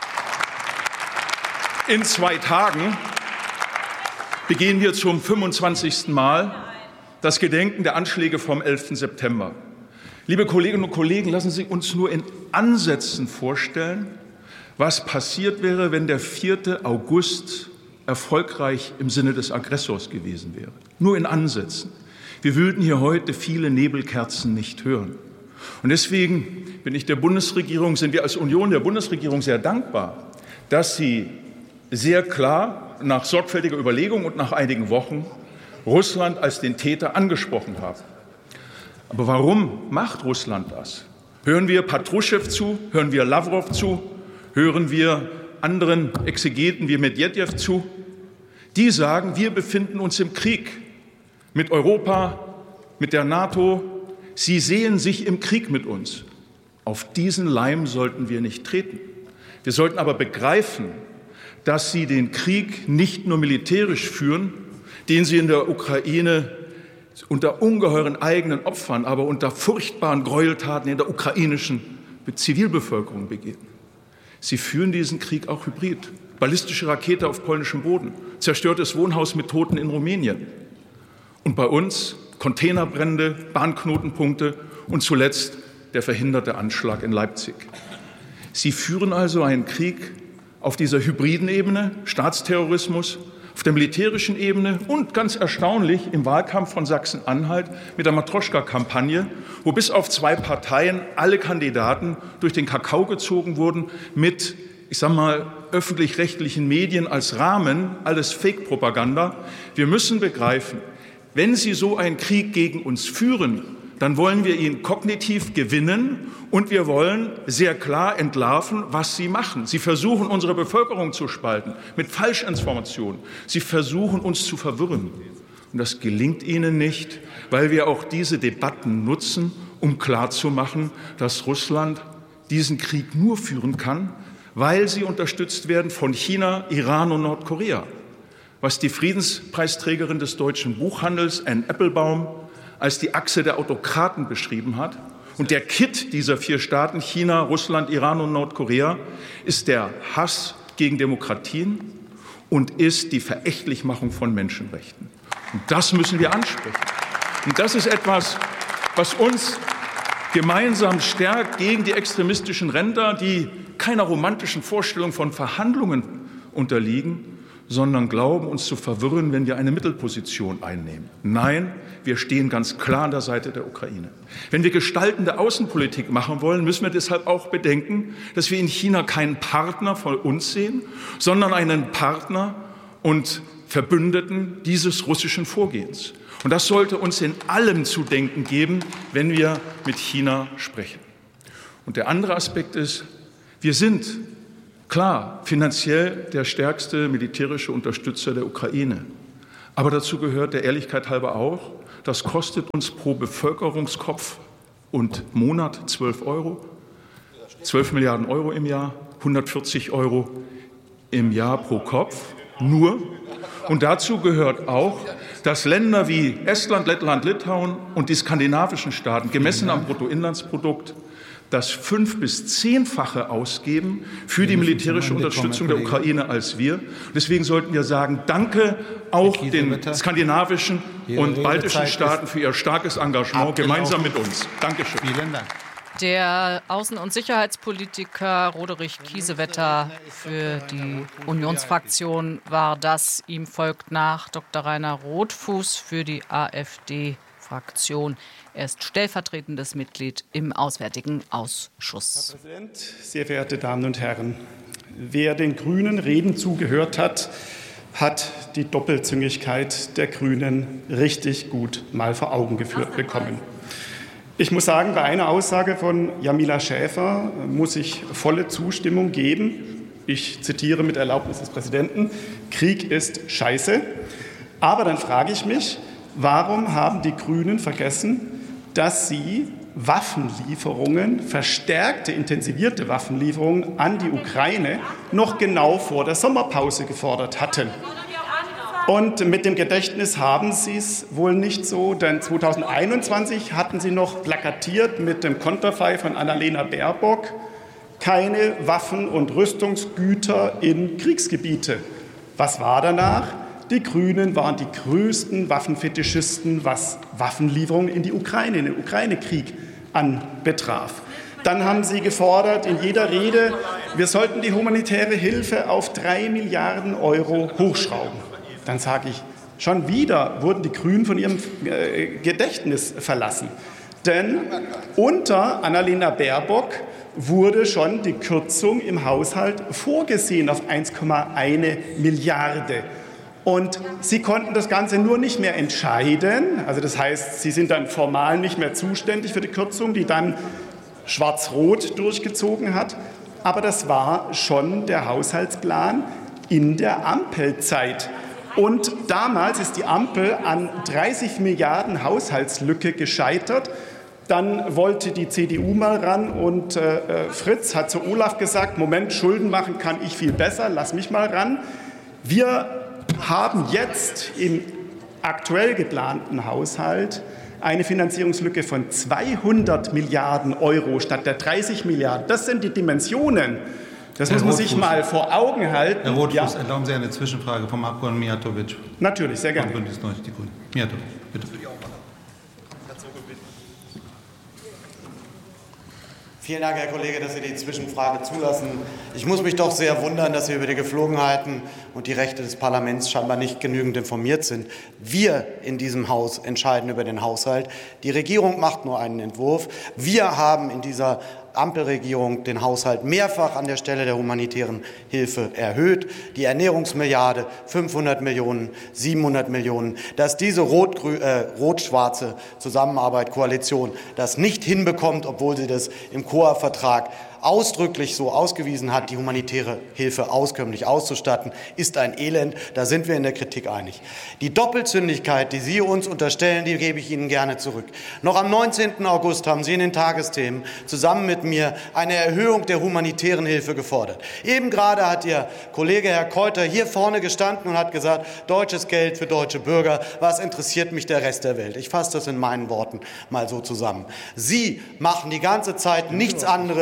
In 2 Tagen begehen wir zum 25. Mal das Gedenken der Anschläge vom 11. September. Liebe Kolleginnen und Kollegen, lassen Sie uns nur in Ansätzen vorstellen, was passiert wäre, wenn der 4. August erfolgreich im Sinne des Aggressors gewesen wäre. Nur in Ansätzen. Wir würden hier heute viele Nebelkerzen nicht hören. Und deswegen sind wir als Union der Bundesregierung sehr dankbar, dass sie sehr klar nach sorgfältiger Überlegung und nach einigen Wochen Russland als den Täter angesprochen haben. Aber warum macht Russland das? Hören wir Patruschew zu? Hören wir Lavrov zu? Hören wir anderen Exegeten wie Medvedev zu? Die sagen, wir befinden uns im Krieg mit Europa, mit der NATO. Sie sehen sich im Krieg mit uns. Auf diesen Leim sollten wir nicht treten. Wir sollten aber begreifen, dass sie den Krieg nicht nur militärisch führen, den sie in der Ukraine unter ungeheuren eigenen Opfern, aber unter furchtbaren Gräueltaten in der ukrainischen Zivilbevölkerung begehen. Sie führen diesen Krieg auch hybrid. Ballistische Rakete auf polnischem Boden, zerstörtes Wohnhaus mit Toten in Rumänien. Und bei uns Containerbrände, Bahnknotenpunkte und zuletzt der verhinderte Anschlag in Leipzig. Sie führen also einen Krieg auf dieser hybriden Ebene, Staatsterrorismus, auf der militärischen Ebene und ganz erstaunlich im Wahlkampf von Sachsen-Anhalt mit der Matroschka-Kampagne, wo bis auf 2 Parteien alle Kandidaten durch den Kakao gezogen wurden mit, öffentlich-rechtlichen Medien als Rahmen, alles Fake-Propaganda. Wir müssen begreifen, wenn Sie so einen Krieg gegen uns führen, dann wollen wir ihn kognitiv gewinnen und wir wollen sehr klar entlarven, was Sie machen. Sie versuchen, unsere Bevölkerung zu spalten mit Falschinformationen. Sie versuchen, uns zu verwirren. Und das gelingt Ihnen nicht, weil wir auch diese Debatten nutzen, um klarzumachen, dass Russland diesen Krieg nur führen kann, weil sie unterstützt werden von China, Iran und Nordkorea. Was die Friedenspreisträgerin des deutschen Buchhandels, Anne Applebaum, als die Achse der Autokraten beschrieben hat. Und der Kitt dieser 4 Staaten, China, Russland, Iran und Nordkorea, ist der Hass gegen Demokratien und ist die Verächtlichmachung von Menschenrechten. Und das müssen wir ansprechen. Und das ist etwas, was uns gemeinsam stärkt gegen die extremistischen Ränder, die keiner romantischen Vorstellung von Verhandlungen unterliegen, sondern glauben, uns zu verwirren, wenn wir eine Mittelposition einnehmen. Nein, wir stehen ganz klar an der Seite der Ukraine. Wenn wir gestaltende Außenpolitik machen wollen, müssen wir deshalb auch bedenken, dass wir in China keinen Partner von uns sehen, sondern einen Partner und Verbündeten dieses russischen Vorgehens. Und das sollte uns in allem zu denken geben, wenn wir mit China sprechen. Und der andere Aspekt ist, wir sind klar finanziell der stärkste militärische Unterstützer der Ukraine. Aber dazu gehört der Ehrlichkeit halber auch, das kostet uns pro Bevölkerungskopf und Monat 12 Euro, 12 Milliarden Euro im Jahr, 140 Euro im Jahr pro Kopf nur. Und dazu gehört auch, dass Länder wie Estland, Lettland, Litauen und die skandinavischen Staaten gemessen am Bruttoinlandsprodukt das 5- bis 10-fache ausgeben für die militärische Unterstützung der Ukraine als wir. Deswegen sollten wir sagen, danke auch den skandinavischen und baltischen Staaten für ihr starkes Engagement gemeinsam mit uns. Dankeschön. Vielen Dank. Der Außen- und Sicherheitspolitiker Roderich Kiesewetter für die Unionsfraktion war das. Ihm folgt nach Dr. Rainer Rothfuß für die AfD-Fraktion. Er ist stellvertretendes Mitglied im Auswärtigen Ausschuss. Herr Präsident, sehr verehrte Damen und Herren! Wer den Grünen Reden zugehört hat, hat die Doppelzüngigkeit der Grünen richtig gut mal vor Augen geführt bekommen. Ich muss sagen, bei einer Aussage von Jamila Schäfer muss ich volle Zustimmung geben. Ich zitiere mit Erlaubnis des Präsidenten: Krieg ist scheiße. Aber dann frage ich mich, warum haben die Grünen vergessen, dass sie Waffenlieferungen, verstärkte, intensivierte Waffenlieferungen an die Ukraine noch genau vor der Sommerpause gefordert hatten? Und mit dem Gedächtnis haben Sie es wohl nicht so, denn 2021 hatten Sie noch plakatiert mit dem Konterfei von Annalena Baerbock: keine Waffen- und Rüstungsgüter in Kriegsgebiete. Was war danach? Die Grünen waren die größten Waffenfetischisten, was Waffenlieferungen in die Ukraine, in den Ukraine-Krieg anbetraf. Dann haben Sie gefordert in jeder Rede, wir sollten die humanitäre Hilfe auf 3 Milliarden Euro hochschrauben. Dann sage ich, schon wieder wurden die Grünen von ihrem Gedächtnis verlassen. Denn unter Annalena Baerbock wurde schon die Kürzung im Haushalt vorgesehen auf 1,1 Milliarde. Und Sie konnten das Ganze nur nicht mehr entscheiden. Also das heißt, Sie sind dann formal nicht mehr zuständig für die Kürzung, die dann Schwarz-Rot durchgezogen hat. Aber das war schon der Haushaltsplan in der Ampelzeit. Und damals ist die Ampel an 30 Milliarden Haushaltslücke gescheitert. Dann wollte die CDU mal ran und Fritz hat zu Olaf gesagt, Moment, Schulden machen kann ich viel besser, lass mich mal ran. Wir haben jetzt im aktuell geplanten Haushalt eine Finanzierungslücke von 200 Milliarden Euro statt der 30 Milliarden. Das sind die Dimensionen. Das muss man sich mal vor Augen halten. Herr Rothfuß, erlauben Sie eine Zwischenfrage vom Abgeordneten Mijatovic. Natürlich, sehr gerne. Bündnis 90 Die Grünen. Mijatovic, bitte. Vielen Dank, Herr Kollege, dass Sie die Zwischenfrage zulassen. Ich muss mich doch sehr wundern, dass Sie über die Geflogenheiten und die Rechte des Parlaments scheinbar nicht genügend informiert sind. Wir in diesem Haus entscheiden über den Haushalt. Die Regierung macht nur einen Entwurf. Wir haben in dieser Ampelregierung den Haushalt mehrfach an der Stelle der humanitären Hilfe erhöht. Die Ernährungsmilliarde 500 Millionen, 700 Millionen. Dass diese rot-schwarze Zusammenarbeit, Koalition das nicht hinbekommt, obwohl sie das im COA-Vertrag ausdrücklich so ausgewiesen hat, die humanitäre Hilfe auskömmlich auszustatten, ist ein Elend. Da sind wir in der Kritik einig. Die Doppelzündigkeit, die Sie uns unterstellen, die gebe ich Ihnen gerne zurück. Noch am 19. August haben Sie in den Tagesthemen zusammen mit mir eine Erhöhung der humanitären Hilfe gefordert. Eben gerade hat Ihr Kollege Herr Keuter hier vorne gestanden und hat gesagt, deutsches Geld für deutsche Bürger, was interessiert mich der Rest der Welt? Ich fasse das in meinen Worten mal so zusammen. Sie machen die ganze Zeit nichts anderes,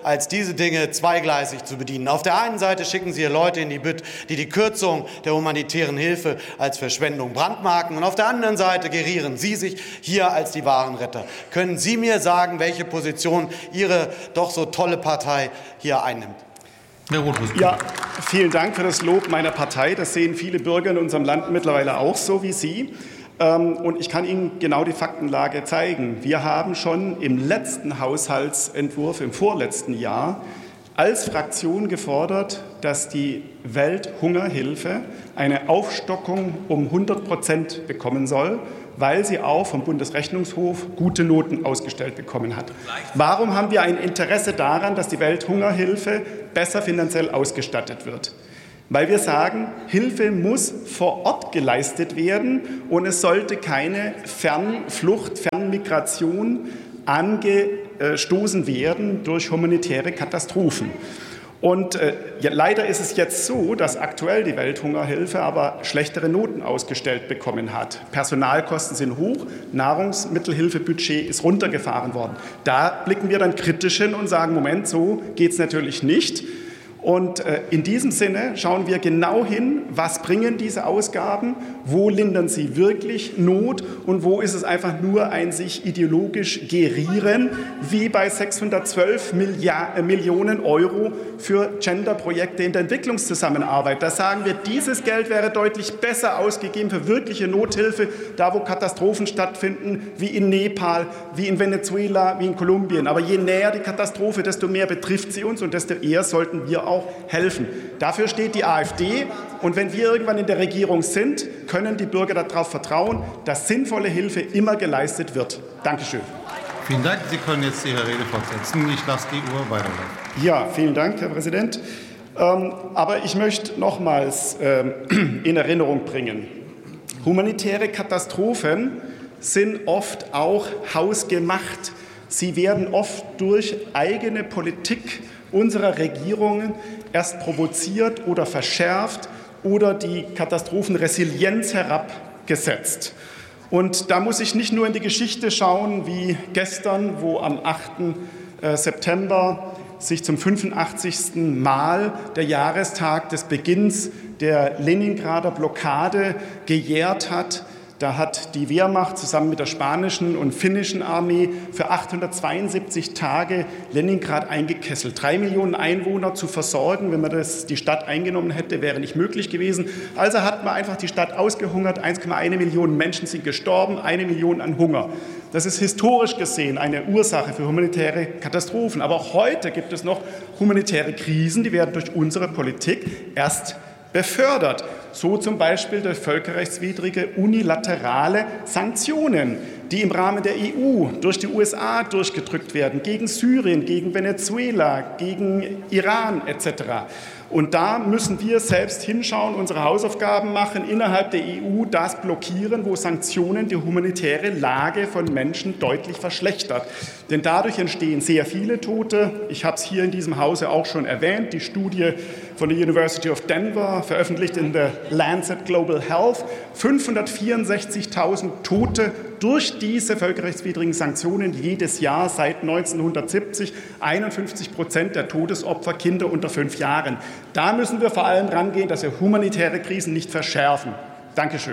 als diese Dinge zweigleisig zu bedienen. Auf der einen Seite schicken Sie hier Leute in die Bütt, die die Kürzung der humanitären Hilfe als Verschwendung brandmarken, und auf der anderen Seite gerieren Sie sich hier als die wahren Retter. Können Sie mir sagen, welche Position Ihre doch so tolle Partei hier einnimmt? Herr Rothfuss. Ja, vielen Dank für das Lob meiner Partei. Das sehen viele Bürger in unserem Land mittlerweile auch so wie Sie. Und ich kann Ihnen genau die Faktenlage zeigen. Wir haben schon im letzten Haushaltsentwurf, im vorletzten Jahr, als Fraktion gefordert, dass die Welthungerhilfe eine Aufstockung um 100% bekommen soll, weil sie auch vom Bundesrechnungshof gute Noten ausgestellt bekommen hat. Warum haben wir ein Interesse daran, dass die Welthungerhilfe besser finanziell ausgestattet wird? Weil wir sagen, Hilfe muss vor Ort geleistet werden und es sollte keine Fernflucht, Fernmigration angestoßen werden durch humanitäre Katastrophen. Und leider ist es jetzt so, dass aktuell die Welthungerhilfe aber schlechtere Noten ausgestellt bekommen hat. Personalkosten sind hoch, Nahrungsmittelhilfebudget ist runtergefahren worden. Da blicken wir dann kritisch hin und sagen, Moment, so geht es natürlich nicht. Und in diesem Sinne schauen wir genau hin, was bringen diese Ausgaben, wo lindern sie wirklich Not und wo ist es einfach nur ein sich ideologisch gerieren, wie bei 612 Millionen Euro für Genderprojekte in der Entwicklungszusammenarbeit. Da sagen wir, dieses Geld wäre deutlich besser ausgegeben für wirkliche Nothilfe, da wo Katastrophen stattfinden, wie in Nepal, wie in Venezuela, wie in Kolumbien. Aber je näher die Katastrophe, desto mehr betrifft sie uns und desto eher sollten wir auch helfen. Dafür steht die AfD. Und wenn wir irgendwann in der Regierung sind, können die Bürger darauf vertrauen, dass sinnvolle Hilfe immer geleistet wird. Dankeschön. Vielen Dank. Sie können jetzt Ihre Rede fortsetzen. Ich lasse die Uhr weiterlaufen. Ja, vielen Dank, Herr Präsident. Aber ich möchte nochmals in Erinnerung bringen, humanitäre Katastrophen sind oft auch hausgemacht. Sie werden oft durch eigene Politik unserer Regierungen erst provoziert oder verschärft oder die Katastrophenresilienz herabgesetzt. Und da muss ich nicht nur in die Geschichte schauen, wie gestern, wo am 8. September sich zum 85. Mal der Jahrestag des Beginns der Leningrader Blockade gejährt hat. Da hat die Wehrmacht zusammen mit der spanischen und finnischen Armee für 872 Tage Leningrad eingekesselt. 3 Millionen Einwohner zu versorgen, wenn man die Stadt eingenommen hätte, wäre nicht möglich gewesen. Also hat man einfach die Stadt ausgehungert. 1,1 Millionen Menschen sind gestorben, 1 Million an Hunger. Das ist historisch gesehen eine Ursache für humanitäre Katastrophen. Aber auch heute gibt es noch humanitäre Krisen, die werden durch unsere Politik erst befördert. So zum Beispiel durch völkerrechtswidrige unilaterale Sanktionen, die im Rahmen der EU durch die USA durchgedrückt werden, gegen Syrien, gegen Venezuela, gegen Iran etc. Und da müssen wir selbst hinschauen, unsere Hausaufgaben machen, innerhalb der EU das blockieren, wo Sanktionen die humanitäre Lage von Menschen deutlich verschlechtert. Denn dadurch entstehen sehr viele Tote. Ich habe es hier in diesem Hause auch schon erwähnt, die Studie von der University of Denver, veröffentlicht in der Lancet Global Health, 564.000 Tote durch diese völkerrechtswidrigen Sanktionen jedes Jahr seit 1970, 51% der Todesopfer Kinder unter 5 Jahren. Da müssen wir vor allem rangehen, dass wir humanitäre Krisen nicht verschärfen. Dankeschön.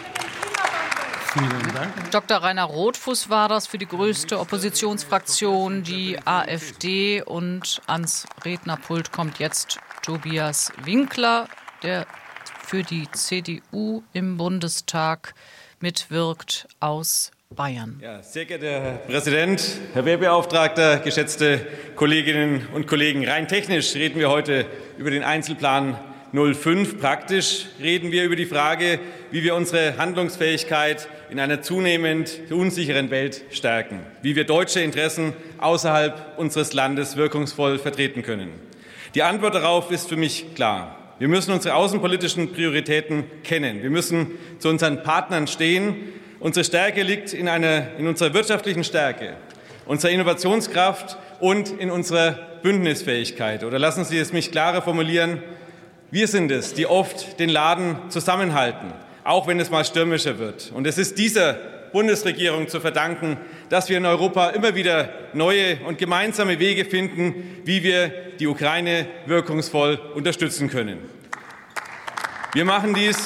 Vielen Dank. Dr. Rainer Rothfuss war das für die größte Oppositionsfraktion, die AfD. Und ans Rednerpult kommt jetzt Tobias Winkler, der für die CDU im Bundestag mitwirkt aus Bayern. Ja, sehr geehrter Herr Präsident, Herr Wehrbeauftragter, geschätzte Kolleginnen und Kollegen! Rein technisch reden wir heute über den Einzelplan 05. Praktisch reden wir über die Frage, wie wir unsere Handlungsfähigkeit in einer zunehmend unsicheren Welt stärken, wie wir deutsche Interessen außerhalb unseres Landes wirkungsvoll vertreten können. Die Antwort darauf ist für mich klar. Wir müssen unsere außenpolitischen Prioritäten kennen. Wir müssen zu unseren Partnern stehen. Unsere Stärke liegt in unserer wirtschaftlichen Stärke, unserer Innovationskraft und in unserer Bündnisfähigkeit. Oder lassen Sie es mich klarer formulieren. Wir sind es, die oft den Laden zusammenhalten, auch wenn es mal stürmischer wird. Und es ist dieser Bundesregierung zu verdanken, dass wir in Europa immer wieder neue und gemeinsame Wege finden, wie wir die Ukraine wirkungsvoll unterstützen können. Wir machen dies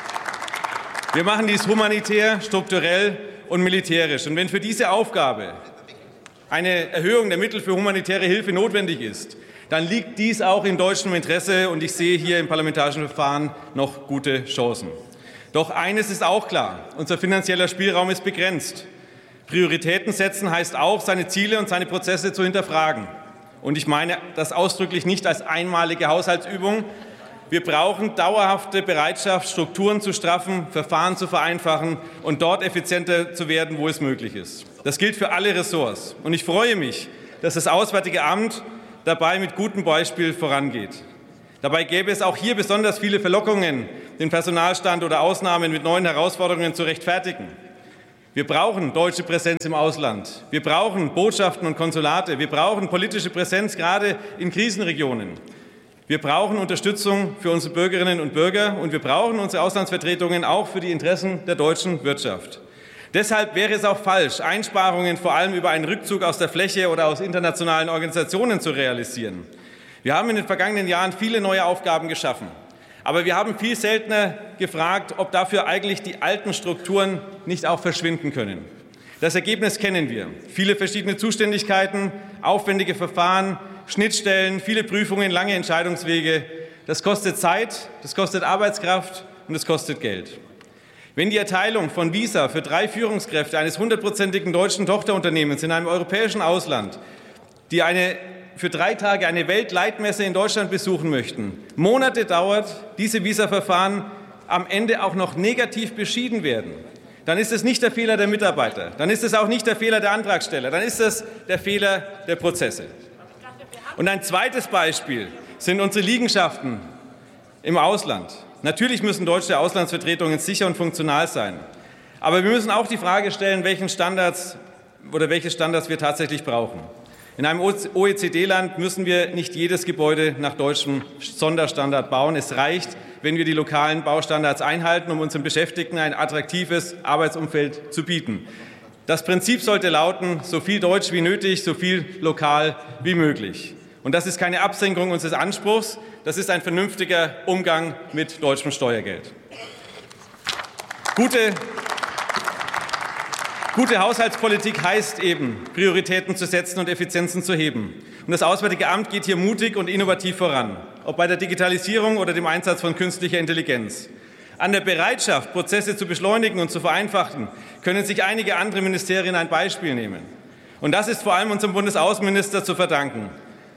humanitär, strukturell und militärisch. Und wenn für diese Aufgabe eine Erhöhung der Mittel für humanitäre Hilfe notwendig ist, dann liegt dies auch in deutschem Interesse, und ich sehe hier im parlamentarischen Verfahren noch gute Chancen. Doch eines ist auch klar: Unser finanzieller Spielraum ist begrenzt. Prioritäten setzen heißt auch, seine Ziele und seine Prozesse zu hinterfragen. Und ich meine das ausdrücklich nicht als einmalige Haushaltsübung. Wir brauchen dauerhafte Bereitschaft, Strukturen zu straffen, Verfahren zu vereinfachen und dort effizienter zu werden, wo es möglich ist. Das gilt für alle Ressorts. Und ich freue mich, dass das Auswärtige Amt dabei mit gutem Beispiel vorangeht. Dabei gäbe es auch hier besonders viele Verlockungen, den Personalstand oder Ausnahmen mit neuen Herausforderungen zu rechtfertigen. Wir brauchen deutsche Präsenz im Ausland. Wir brauchen Botschaften und Konsulate. Wir brauchen politische Präsenz, gerade in Krisenregionen. Wir brauchen Unterstützung für unsere Bürgerinnen und Bürger, und wir brauchen unsere Auslandsvertretungen auch für die Interessen der deutschen Wirtschaft. Deshalb wäre es auch falsch, Einsparungen vor allem über einen Rückzug aus der Fläche oder aus internationalen Organisationen zu realisieren. Wir haben in den vergangenen Jahren viele neue Aufgaben geschaffen. Aber wir haben viel seltener gefragt, ob dafür eigentlich die alten Strukturen nicht auch verschwinden können. Das Ergebnis kennen wir: viele verschiedene Zuständigkeiten, aufwendige Verfahren, Schnittstellen, viele Prüfungen, lange Entscheidungswege. Das kostet Zeit, das kostet Arbeitskraft und das kostet Geld. Wenn die Erteilung von Visa für 3 Führungskräfte eines 100%igen deutschen Tochterunternehmens in einem europäischen Ausland, die für 3 Tage eine Weltleitmesse in Deutschland besuchen möchten, Monate dauert, diese Visa-Verfahren am Ende auch noch negativ beschieden werden, dann ist es nicht der Fehler der Mitarbeiter, dann ist es auch nicht der Fehler der Antragsteller, dann ist es der Fehler der Prozesse. Und ein zweites Beispiel sind unsere Liegenschaften im Ausland. Natürlich müssen deutsche Auslandsvertretungen sicher und funktional sein. Aber wir müssen auch die Frage stellen, welche Standards wir tatsächlich brauchen. In einem OECD-Land müssen wir nicht jedes Gebäude nach deutschem Sonderstandard bauen. Es reicht, wenn wir die lokalen Baustandards einhalten, um unseren Beschäftigten ein attraktives Arbeitsumfeld zu bieten. Das Prinzip sollte lauten: so viel Deutsch wie nötig, so viel lokal wie möglich. Und das ist keine Absenkung unseres Anspruchs, das ist ein vernünftiger Umgang mit deutschem Steuergeld. Gute Haushaltspolitik heißt eben, Prioritäten zu setzen und Effizienzen zu heben. Und das Auswärtige Amt geht hier mutig und innovativ voran, ob bei der Digitalisierung oder dem Einsatz von künstlicher Intelligenz. An der Bereitschaft, Prozesse zu beschleunigen und zu vereinfachen, können sich einige andere Ministerien ein Beispiel nehmen. Und das ist vor allem unserem Bundesaußenminister zu verdanken.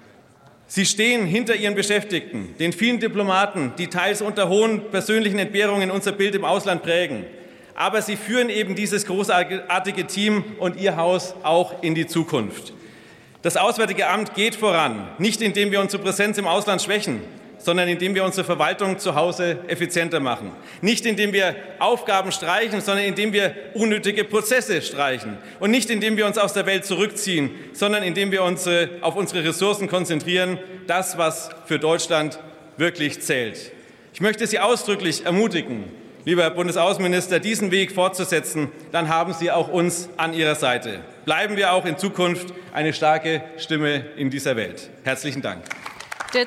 Sie stehen hinter ihren Beschäftigten, den vielen Diplomaten, die teils unter hohen persönlichen Entbehrungen unser Bild im Ausland prägen. Aber sie führen eben dieses großartige Team und ihr Haus auch in die Zukunft. Das Auswärtige Amt geht voran, nicht indem wir unsere Präsenz im Ausland schwächen, sondern indem wir unsere Verwaltung zu Hause effizienter machen. Nicht indem wir Aufgaben streichen, sondern indem wir unnötige Prozesse streichen. Und nicht indem wir uns aus der Welt zurückziehen, sondern indem wir uns auf unsere Ressourcen konzentrieren, das, was für Deutschland wirklich zählt. Ich möchte Sie ausdrücklich ermutigen, lieber Herr Bundesaußenminister, diesen Weg fortzusetzen. Dann haben Sie auch uns an Ihrer Seite. Bleiben wir auch in Zukunft eine starke Stimme in dieser Welt. Herzlichen Dank. Der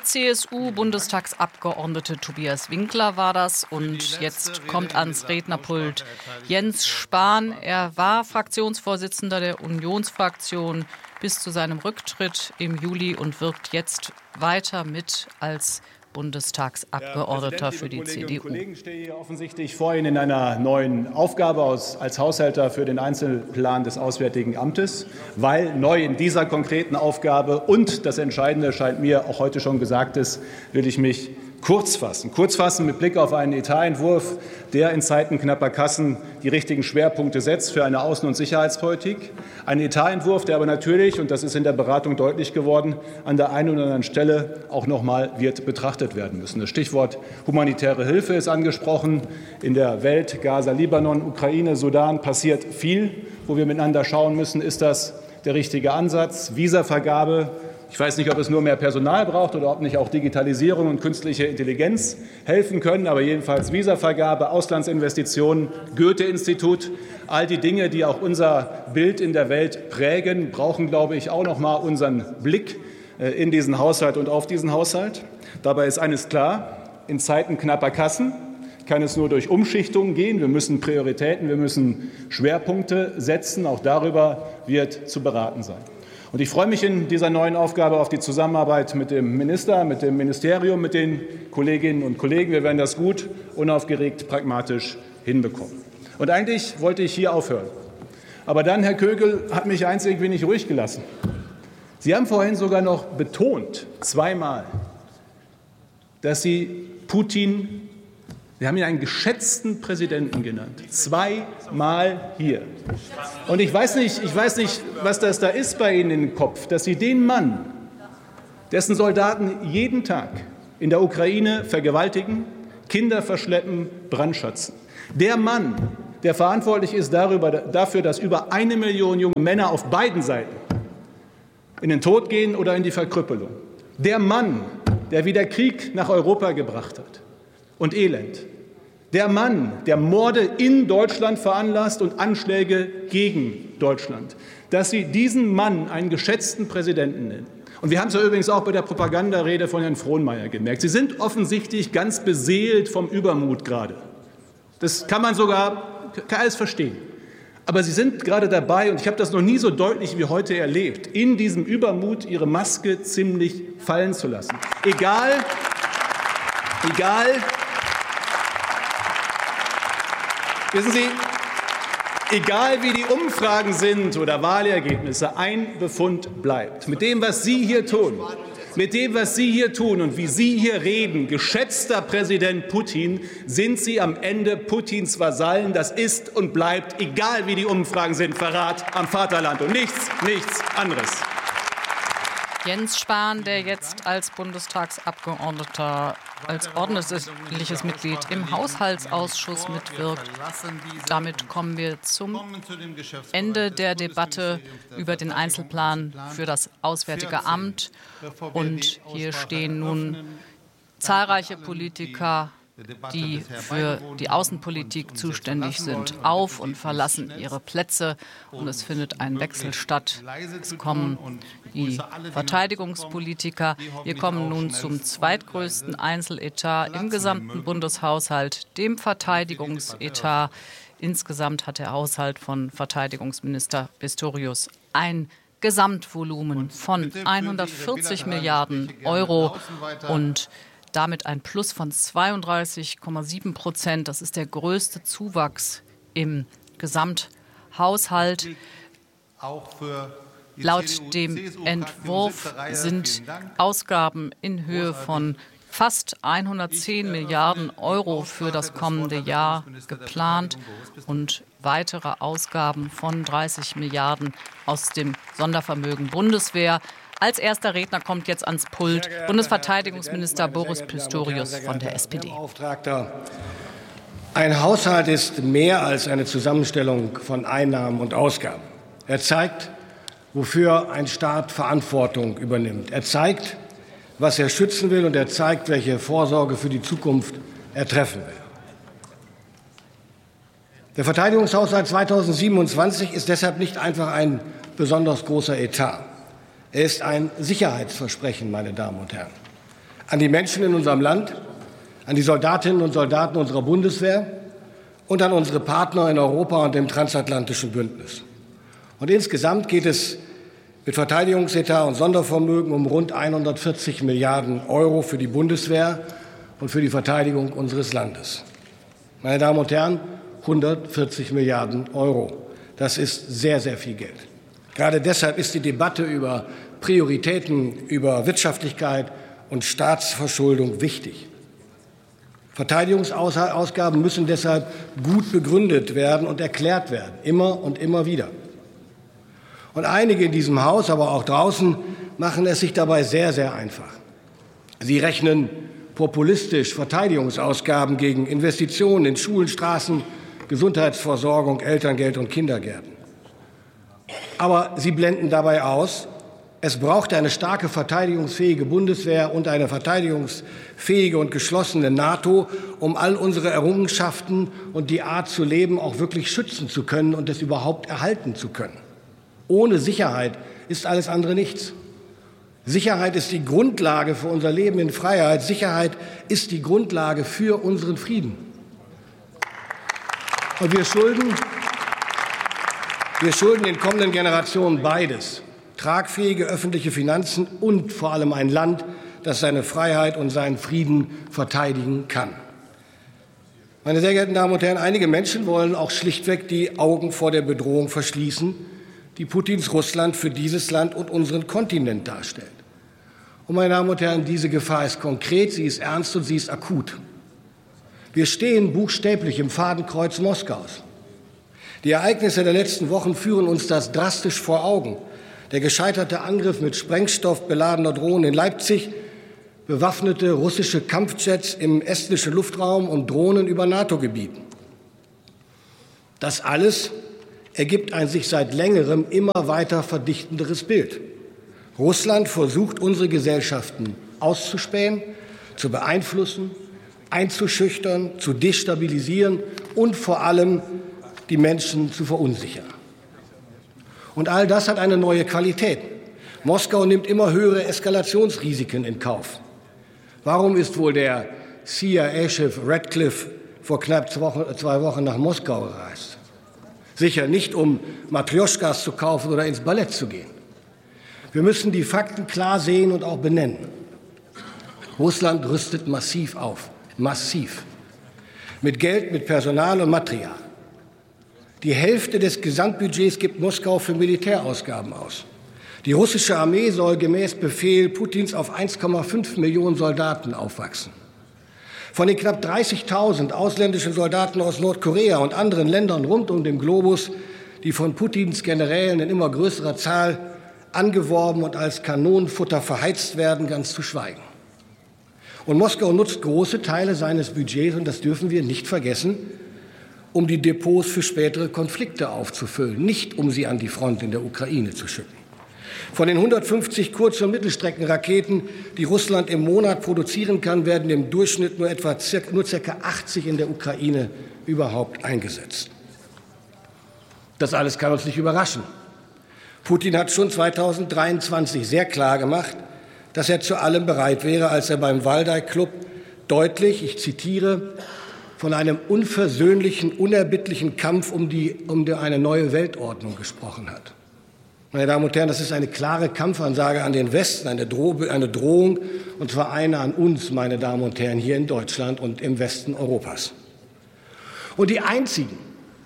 CSU-Bundestagsabgeordnete Tobias Winkler war das. Und jetzt kommt ans Rednerpult Jens Spahn. Er war Fraktionsvorsitzender der Unionsfraktion bis zu seinem Rücktritt im Juli und wirkt jetzt weiter mit als Bundestagsabgeordneter für die CDU. Ich stehe hier offensichtlich vor Ihnen in einer neuen Aufgabe als Haushälter für den Einzelplan des Auswärtigen Amtes, weil neu in dieser konkreten Aufgabe und das Entscheidende scheint mir auch heute schon gesagt ist, will ich mich kurz fassen mit Blick auf einen Etatentwurf, der in Zeiten knapper Kassen die richtigen Schwerpunkte setzt für eine Außen- und Sicherheitspolitik. Ein Etatentwurf, der aber natürlich, und das ist in der Beratung deutlich geworden, an der einen oder anderen Stelle auch noch mal wird betrachtet werden müssen. Das Stichwort humanitäre Hilfe ist angesprochen. In der Welt, Gaza, Libanon, Ukraine, Sudan, passiert viel, wo wir miteinander schauen müssen, ist das der richtige Ansatz. Visavergabe Ich weiß nicht, ob es nur mehr Personal braucht oder ob nicht auch Digitalisierung und künstliche Intelligenz helfen können, aber jedenfalls Visavergabe, Auslandsinvestitionen, Goethe-Institut, all die Dinge, die auch unser Bild in der Welt prägen, brauchen, glaube ich, auch noch mal unseren Blick in diesen Haushalt und auf diesen Haushalt. Dabei ist eines klar: In Zeiten knapper Kassen kann es nur durch Umschichtungen gehen. Wir müssen Prioritäten, wir müssen Schwerpunkte setzen. Auch darüber wird zu beraten sein. Und ich freue mich in dieser neuen Aufgabe auf die Zusammenarbeit mit dem Minister, mit dem Ministerium, mit den Kolleginnen und Kollegen. Wir werden das gut, unaufgeregt, pragmatisch hinbekommen. Und eigentlich wollte ich hier aufhören. Aber dann, Herr Kögel, hat mich eins irgendwie nicht ruhig gelassen. Sie haben vorhin sogar noch betont, zweimal, dass Sie Putin, Sie haben ihn einen geschätzten Präsidenten genannt, zweimal hier. Und ich weiß nicht, was das da ist bei Ihnen im Kopf, dass Sie den Mann, dessen Soldaten jeden Tag in der Ukraine vergewaltigen, Kinder verschleppen, brandschatzen, der Mann, der verantwortlich ist dafür, dass über 1 Million junge Männer auf beiden Seiten in den Tod gehen oder in die Verkrüppelung, der Mann, der wieder Krieg nach Europa gebracht hat und Elend. Der Mann, der Morde in Deutschland veranlasst und Anschläge gegen Deutschland. Dass Sie diesen Mann einen geschätzten Präsidenten nennen. Und wir haben es ja übrigens auch bei der Propagandarede von Herrn Frohnmeier gemerkt. Sie sind offensichtlich ganz beseelt vom Übermut gerade. Das kann man alles verstehen. Aber Sie sind gerade dabei, und ich habe das noch nie so deutlich wie heute erlebt, in diesem Übermut Ihre Maske ziemlich fallen zu lassen. Egal, wissen Sie, egal wie die Umfragen sind oder Wahlergebnisse, ein Befund bleibt. Mit dem, was Sie hier tun, und wie Sie hier reden, geschätzter Präsident Putin, sind Sie am Ende Putins Vasallen. Das ist und bleibt, egal wie die Umfragen sind, Verrat am Vaterland und nichts anderes. Jens Spahn, der jetzt als Bundestagsabgeordneter, als ordentliches Mitglied im Haushaltsausschuss mitwirkt. Damit kommen wir zum Ende der Debatte über den Einzelplan für das Auswärtige Amt. Und hier stehen nun zahlreiche Politiker, die für die Außenpolitik zuständig sind, auf und verlassen ihre Plätze. Und es findet ein Wechsel statt. Es kommen die Verteidigungspolitiker. Wir kommen nun zum zweitgrößten Einzeletat im gesamten Bundeshaushalt, dem Verteidigungsetat. Insgesamt hat der Haushalt von Verteidigungsminister Pistorius ein Gesamtvolumen von 140 Milliarden Euro und damit ein Plus von 32,7%. Das ist der größte Zuwachs im Gesamthaushalt. Laut dem Entwurf sind Ausgaben in Höhe von fast 110 Milliarden Euro für das kommende Jahr geplant und weitere Ausgaben von 30 Milliarden aus dem Sondervermögen Bundeswehr. Als erster Redner kommt jetzt ans Pult Bundesverteidigungsminister Boris Pistorius von der SPD. Ein Haushalt ist mehr als eine Zusammenstellung von Einnahmen und Ausgaben. Er zeigt, wofür ein Staat Verantwortung übernimmt. Er zeigt, was er schützen will, und er zeigt, welche Vorsorge für die Zukunft er treffen will. Der Verteidigungshaushalt 2027 ist deshalb nicht einfach ein besonders großer Etat. Er ist ein Sicherheitsversprechen, meine Damen und Herren, an die Menschen in unserem Land, an die Soldatinnen und Soldaten unserer Bundeswehr und an unsere Partner in Europa und dem transatlantischen Bündnis. Und insgesamt geht es mit Verteidigungsetat und Sondervermögen um rund 140 Milliarden Euro für die Bundeswehr und für die Verteidigung unseres Landes. Meine Damen und Herren, 140 Milliarden Euro. Das ist sehr, sehr viel Geld. Gerade deshalb ist die Debatte über Prioritäten, über Wirtschaftlichkeit und Staatsverschuldung wichtig. Verteidigungsausgaben müssen deshalb gut begründet werden und erklärt werden, immer und immer wieder. Und einige in diesem Haus, aber auch draußen, machen es sich dabei sehr, sehr einfach. Sie rechnen populistisch Verteidigungsausgaben gegen Investitionen in Schulen, Straßen, Gesundheitsversorgung, Elterngeld und Kindergärten. Aber sie blenden dabei aus, Es braucht eine starke verteidigungsfähige Bundeswehr und eine verteidigungsfähige und geschlossene NATO, um all unsere Errungenschaften und die Art zu leben auch wirklich schützen zu können und es überhaupt erhalten zu können. Ohne Sicherheit ist alles andere nichts. Sicherheit ist die Grundlage für unser Leben in Freiheit. Sicherheit ist die Grundlage für unseren Frieden. Und wir schulden den kommenden Generationen beides: tragfähige öffentliche Finanzen und vor allem ein Land, das seine Freiheit und seinen Frieden verteidigen kann. Meine sehr geehrten Damen und Herren, einige Menschen wollen auch schlichtweg die Augen vor der Bedrohung verschließen, die Putins Russland für dieses Land und unseren Kontinent darstellt. Und meine Damen und Herren, diese Gefahr ist konkret, sie ist ernst und sie ist akut. Wir stehen buchstäblich im Fadenkreuz Moskaus. Die Ereignisse der letzten Wochen führen uns das drastisch vor Augen. Der gescheiterte Angriff mit Sprengstoff beladener Drohnen in Leipzig, bewaffnete russische Kampfjets im estnischen Luftraum und Drohnen über NATO-Gebieten. Das alles ergibt ein sich seit längerem immer weiter verdichtenderes Bild. Russland versucht, unsere Gesellschaften auszuspähen, zu beeinflussen, einzuschüchtern, zu destabilisieren und vor allem die Menschen zu verunsichern. Und all das hat eine neue Qualität. Moskau nimmt immer höhere Eskalationsrisiken in Kauf. Warum ist wohl der CIA-Chef Radcliffe vor knapp 2 Wochen nach Moskau gereist? Sicher nicht, um Matrjoschkas zu kaufen oder ins Ballett zu gehen. Wir müssen die Fakten klar sehen und auch benennen. Russland rüstet massiv auf. Massiv. Mit Geld, mit Personal und Material. Die Hälfte des Gesamtbudgets gibt Moskau für Militärausgaben aus. Die russische Armee soll gemäß Befehl Putins auf 1,5 Millionen Soldaten aufwachsen. Von den knapp 30.000 ausländischen Soldaten aus Nordkorea und anderen Ländern rund um den Globus, die von Putins Generälen in immer größerer Zahl angeworben und als Kanonenfutter verheizt werden, ganz zu schweigen. Und Moskau nutzt große Teile seines Budgets, und das dürfen wir nicht vergessen, um die Depots für spätere Konflikte aufzufüllen, nicht um sie an die Front in der Ukraine zu schicken. Von den 150 Kurz- und Mittelstreckenraketen, die Russland im Monat produzieren kann, werden im Durchschnitt nur ca. 80 in der Ukraine überhaupt eingesetzt. Das alles kann uns nicht überraschen. Putin hat schon 2023 sehr klar gemacht, dass er zu allem bereit wäre, als er beim Waldai Club deutlich, ich zitiere, von einem unversöhnlichen, unerbittlichen Kampf um eine neue Weltordnung gesprochen hat. Meine Damen und Herren, das ist eine klare Kampfansage an den Westen, eine Drohung, und zwar eine an uns, meine Damen und Herren, hier in Deutschland und im Westen Europas. Und die Einzigen,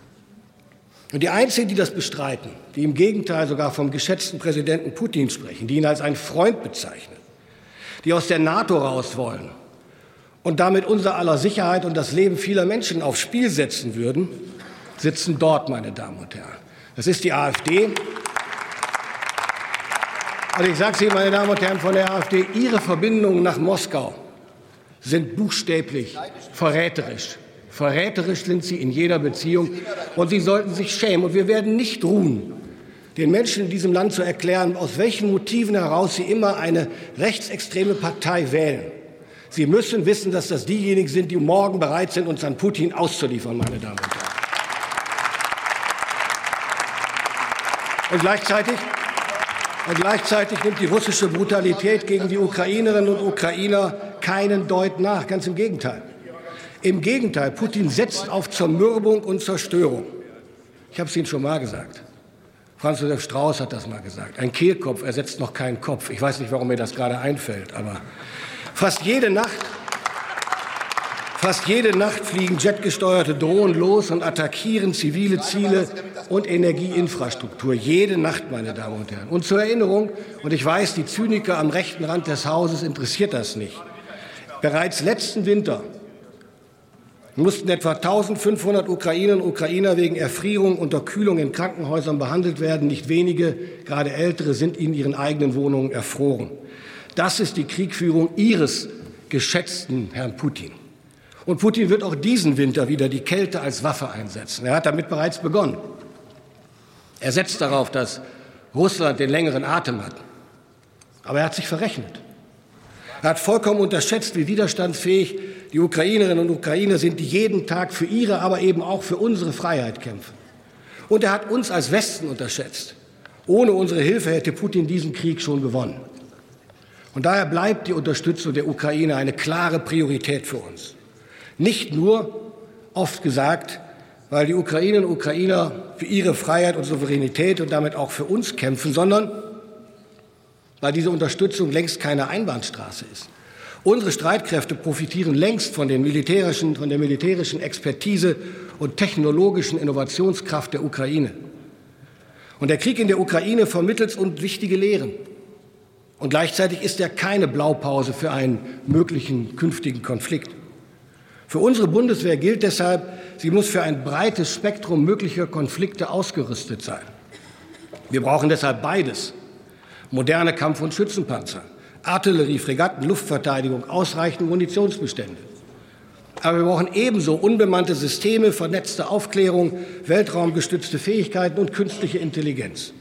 die das bestreiten, die im Gegenteil sogar vom geschätzten Präsidenten Putin sprechen, die ihn als einen Freund bezeichnen, die aus der NATO raus wollen und damit unser aller Sicherheit und das Leben vieler Menschen aufs Spiel setzen würden, sitzen dort, meine Damen und Herren. Das ist die AfD. Und ich sage es Ihnen, meine Damen und Herren von der AfD, Ihre Verbindungen nach Moskau sind buchstäblich verräterisch. Verräterisch sind sie in jeder Beziehung, und Sie sollten sich schämen. Und wir werden nicht ruhen, den Menschen in diesem Land zu erklären, aus welchen Motiven heraus sie immer eine rechtsextreme Partei wählen. Sie müssen wissen, dass das diejenigen sind, die morgen bereit sind, uns an Putin auszuliefern, meine Damen und Herren. Und gleichzeitig nimmt die russische Brutalität gegen die Ukrainerinnen und Ukrainer keinen Deut nach. Ganz im Gegenteil. Im Gegenteil, Putin setzt auf Zermürbung und Zerstörung. Ich habe es Ihnen schon mal gesagt. Franz Josef Strauß hat das mal gesagt. Ein Kehlkopf ersetzt noch keinen Kopf. Ich weiß nicht, warum mir das gerade einfällt, aber fast jede Nacht fliegen jetgesteuerte Drohnen los und attackieren zivile Ziele und Energieinfrastruktur. Jede Nacht, meine Damen und Herren. Und zur Erinnerung, und ich weiß, die Zyniker am rechten Rand des Hauses interessiert das nicht. Bereits letzten Winter mussten etwa 1.500 Ukrainerinnen und Ukrainer wegen Erfrierung und Unterkühlung in Krankenhäusern behandelt werden. Nicht wenige, gerade Ältere, sind in ihren eigenen Wohnungen erfroren. Das ist die Kriegführung Ihres geschätzten Herrn Putin. Und Putin wird auch diesen Winter wieder die Kälte als Waffe einsetzen. Er hat damit bereits begonnen. Er setzt darauf, dass Russland den längeren Atem hat. Aber er hat sich verrechnet. Er hat vollkommen unterschätzt, wie widerstandsfähig die Ukrainerinnen und Ukrainer sind, die jeden Tag für ihre, aber eben auch für unsere Freiheit kämpfen. Und er hat uns als Westen unterschätzt. Ohne unsere Hilfe hätte Putin diesen Krieg schon gewonnen. Und daher bleibt die Unterstützung der Ukraine eine klare Priorität für uns. Nicht nur, oft gesagt, weil die Ukrainerinnen und Ukrainer für ihre Freiheit und Souveränität und damit auch für uns kämpfen, sondern weil diese Unterstützung längst keine Einbahnstraße ist. Unsere Streitkräfte profitieren längst von der militärischen Expertise und technologischen Innovationskraft der Ukraine. Und der Krieg in der Ukraine vermittelt uns wichtige Lehren. Und gleichzeitig ist er keine Blaupause für einen möglichen künftigen Konflikt. Für unsere Bundeswehr gilt deshalb, sie muss für ein breites Spektrum möglicher Konflikte ausgerüstet sein. Wir brauchen deshalb beides: moderne Kampf- und Schützenpanzer, Artillerie, Fregatten, Luftverteidigung, ausreichende Munitionsbestände. Aber wir brauchen ebenso unbemannte Systeme, vernetzte Aufklärung, weltraumgestützte Fähigkeiten und künstliche Intelligenz.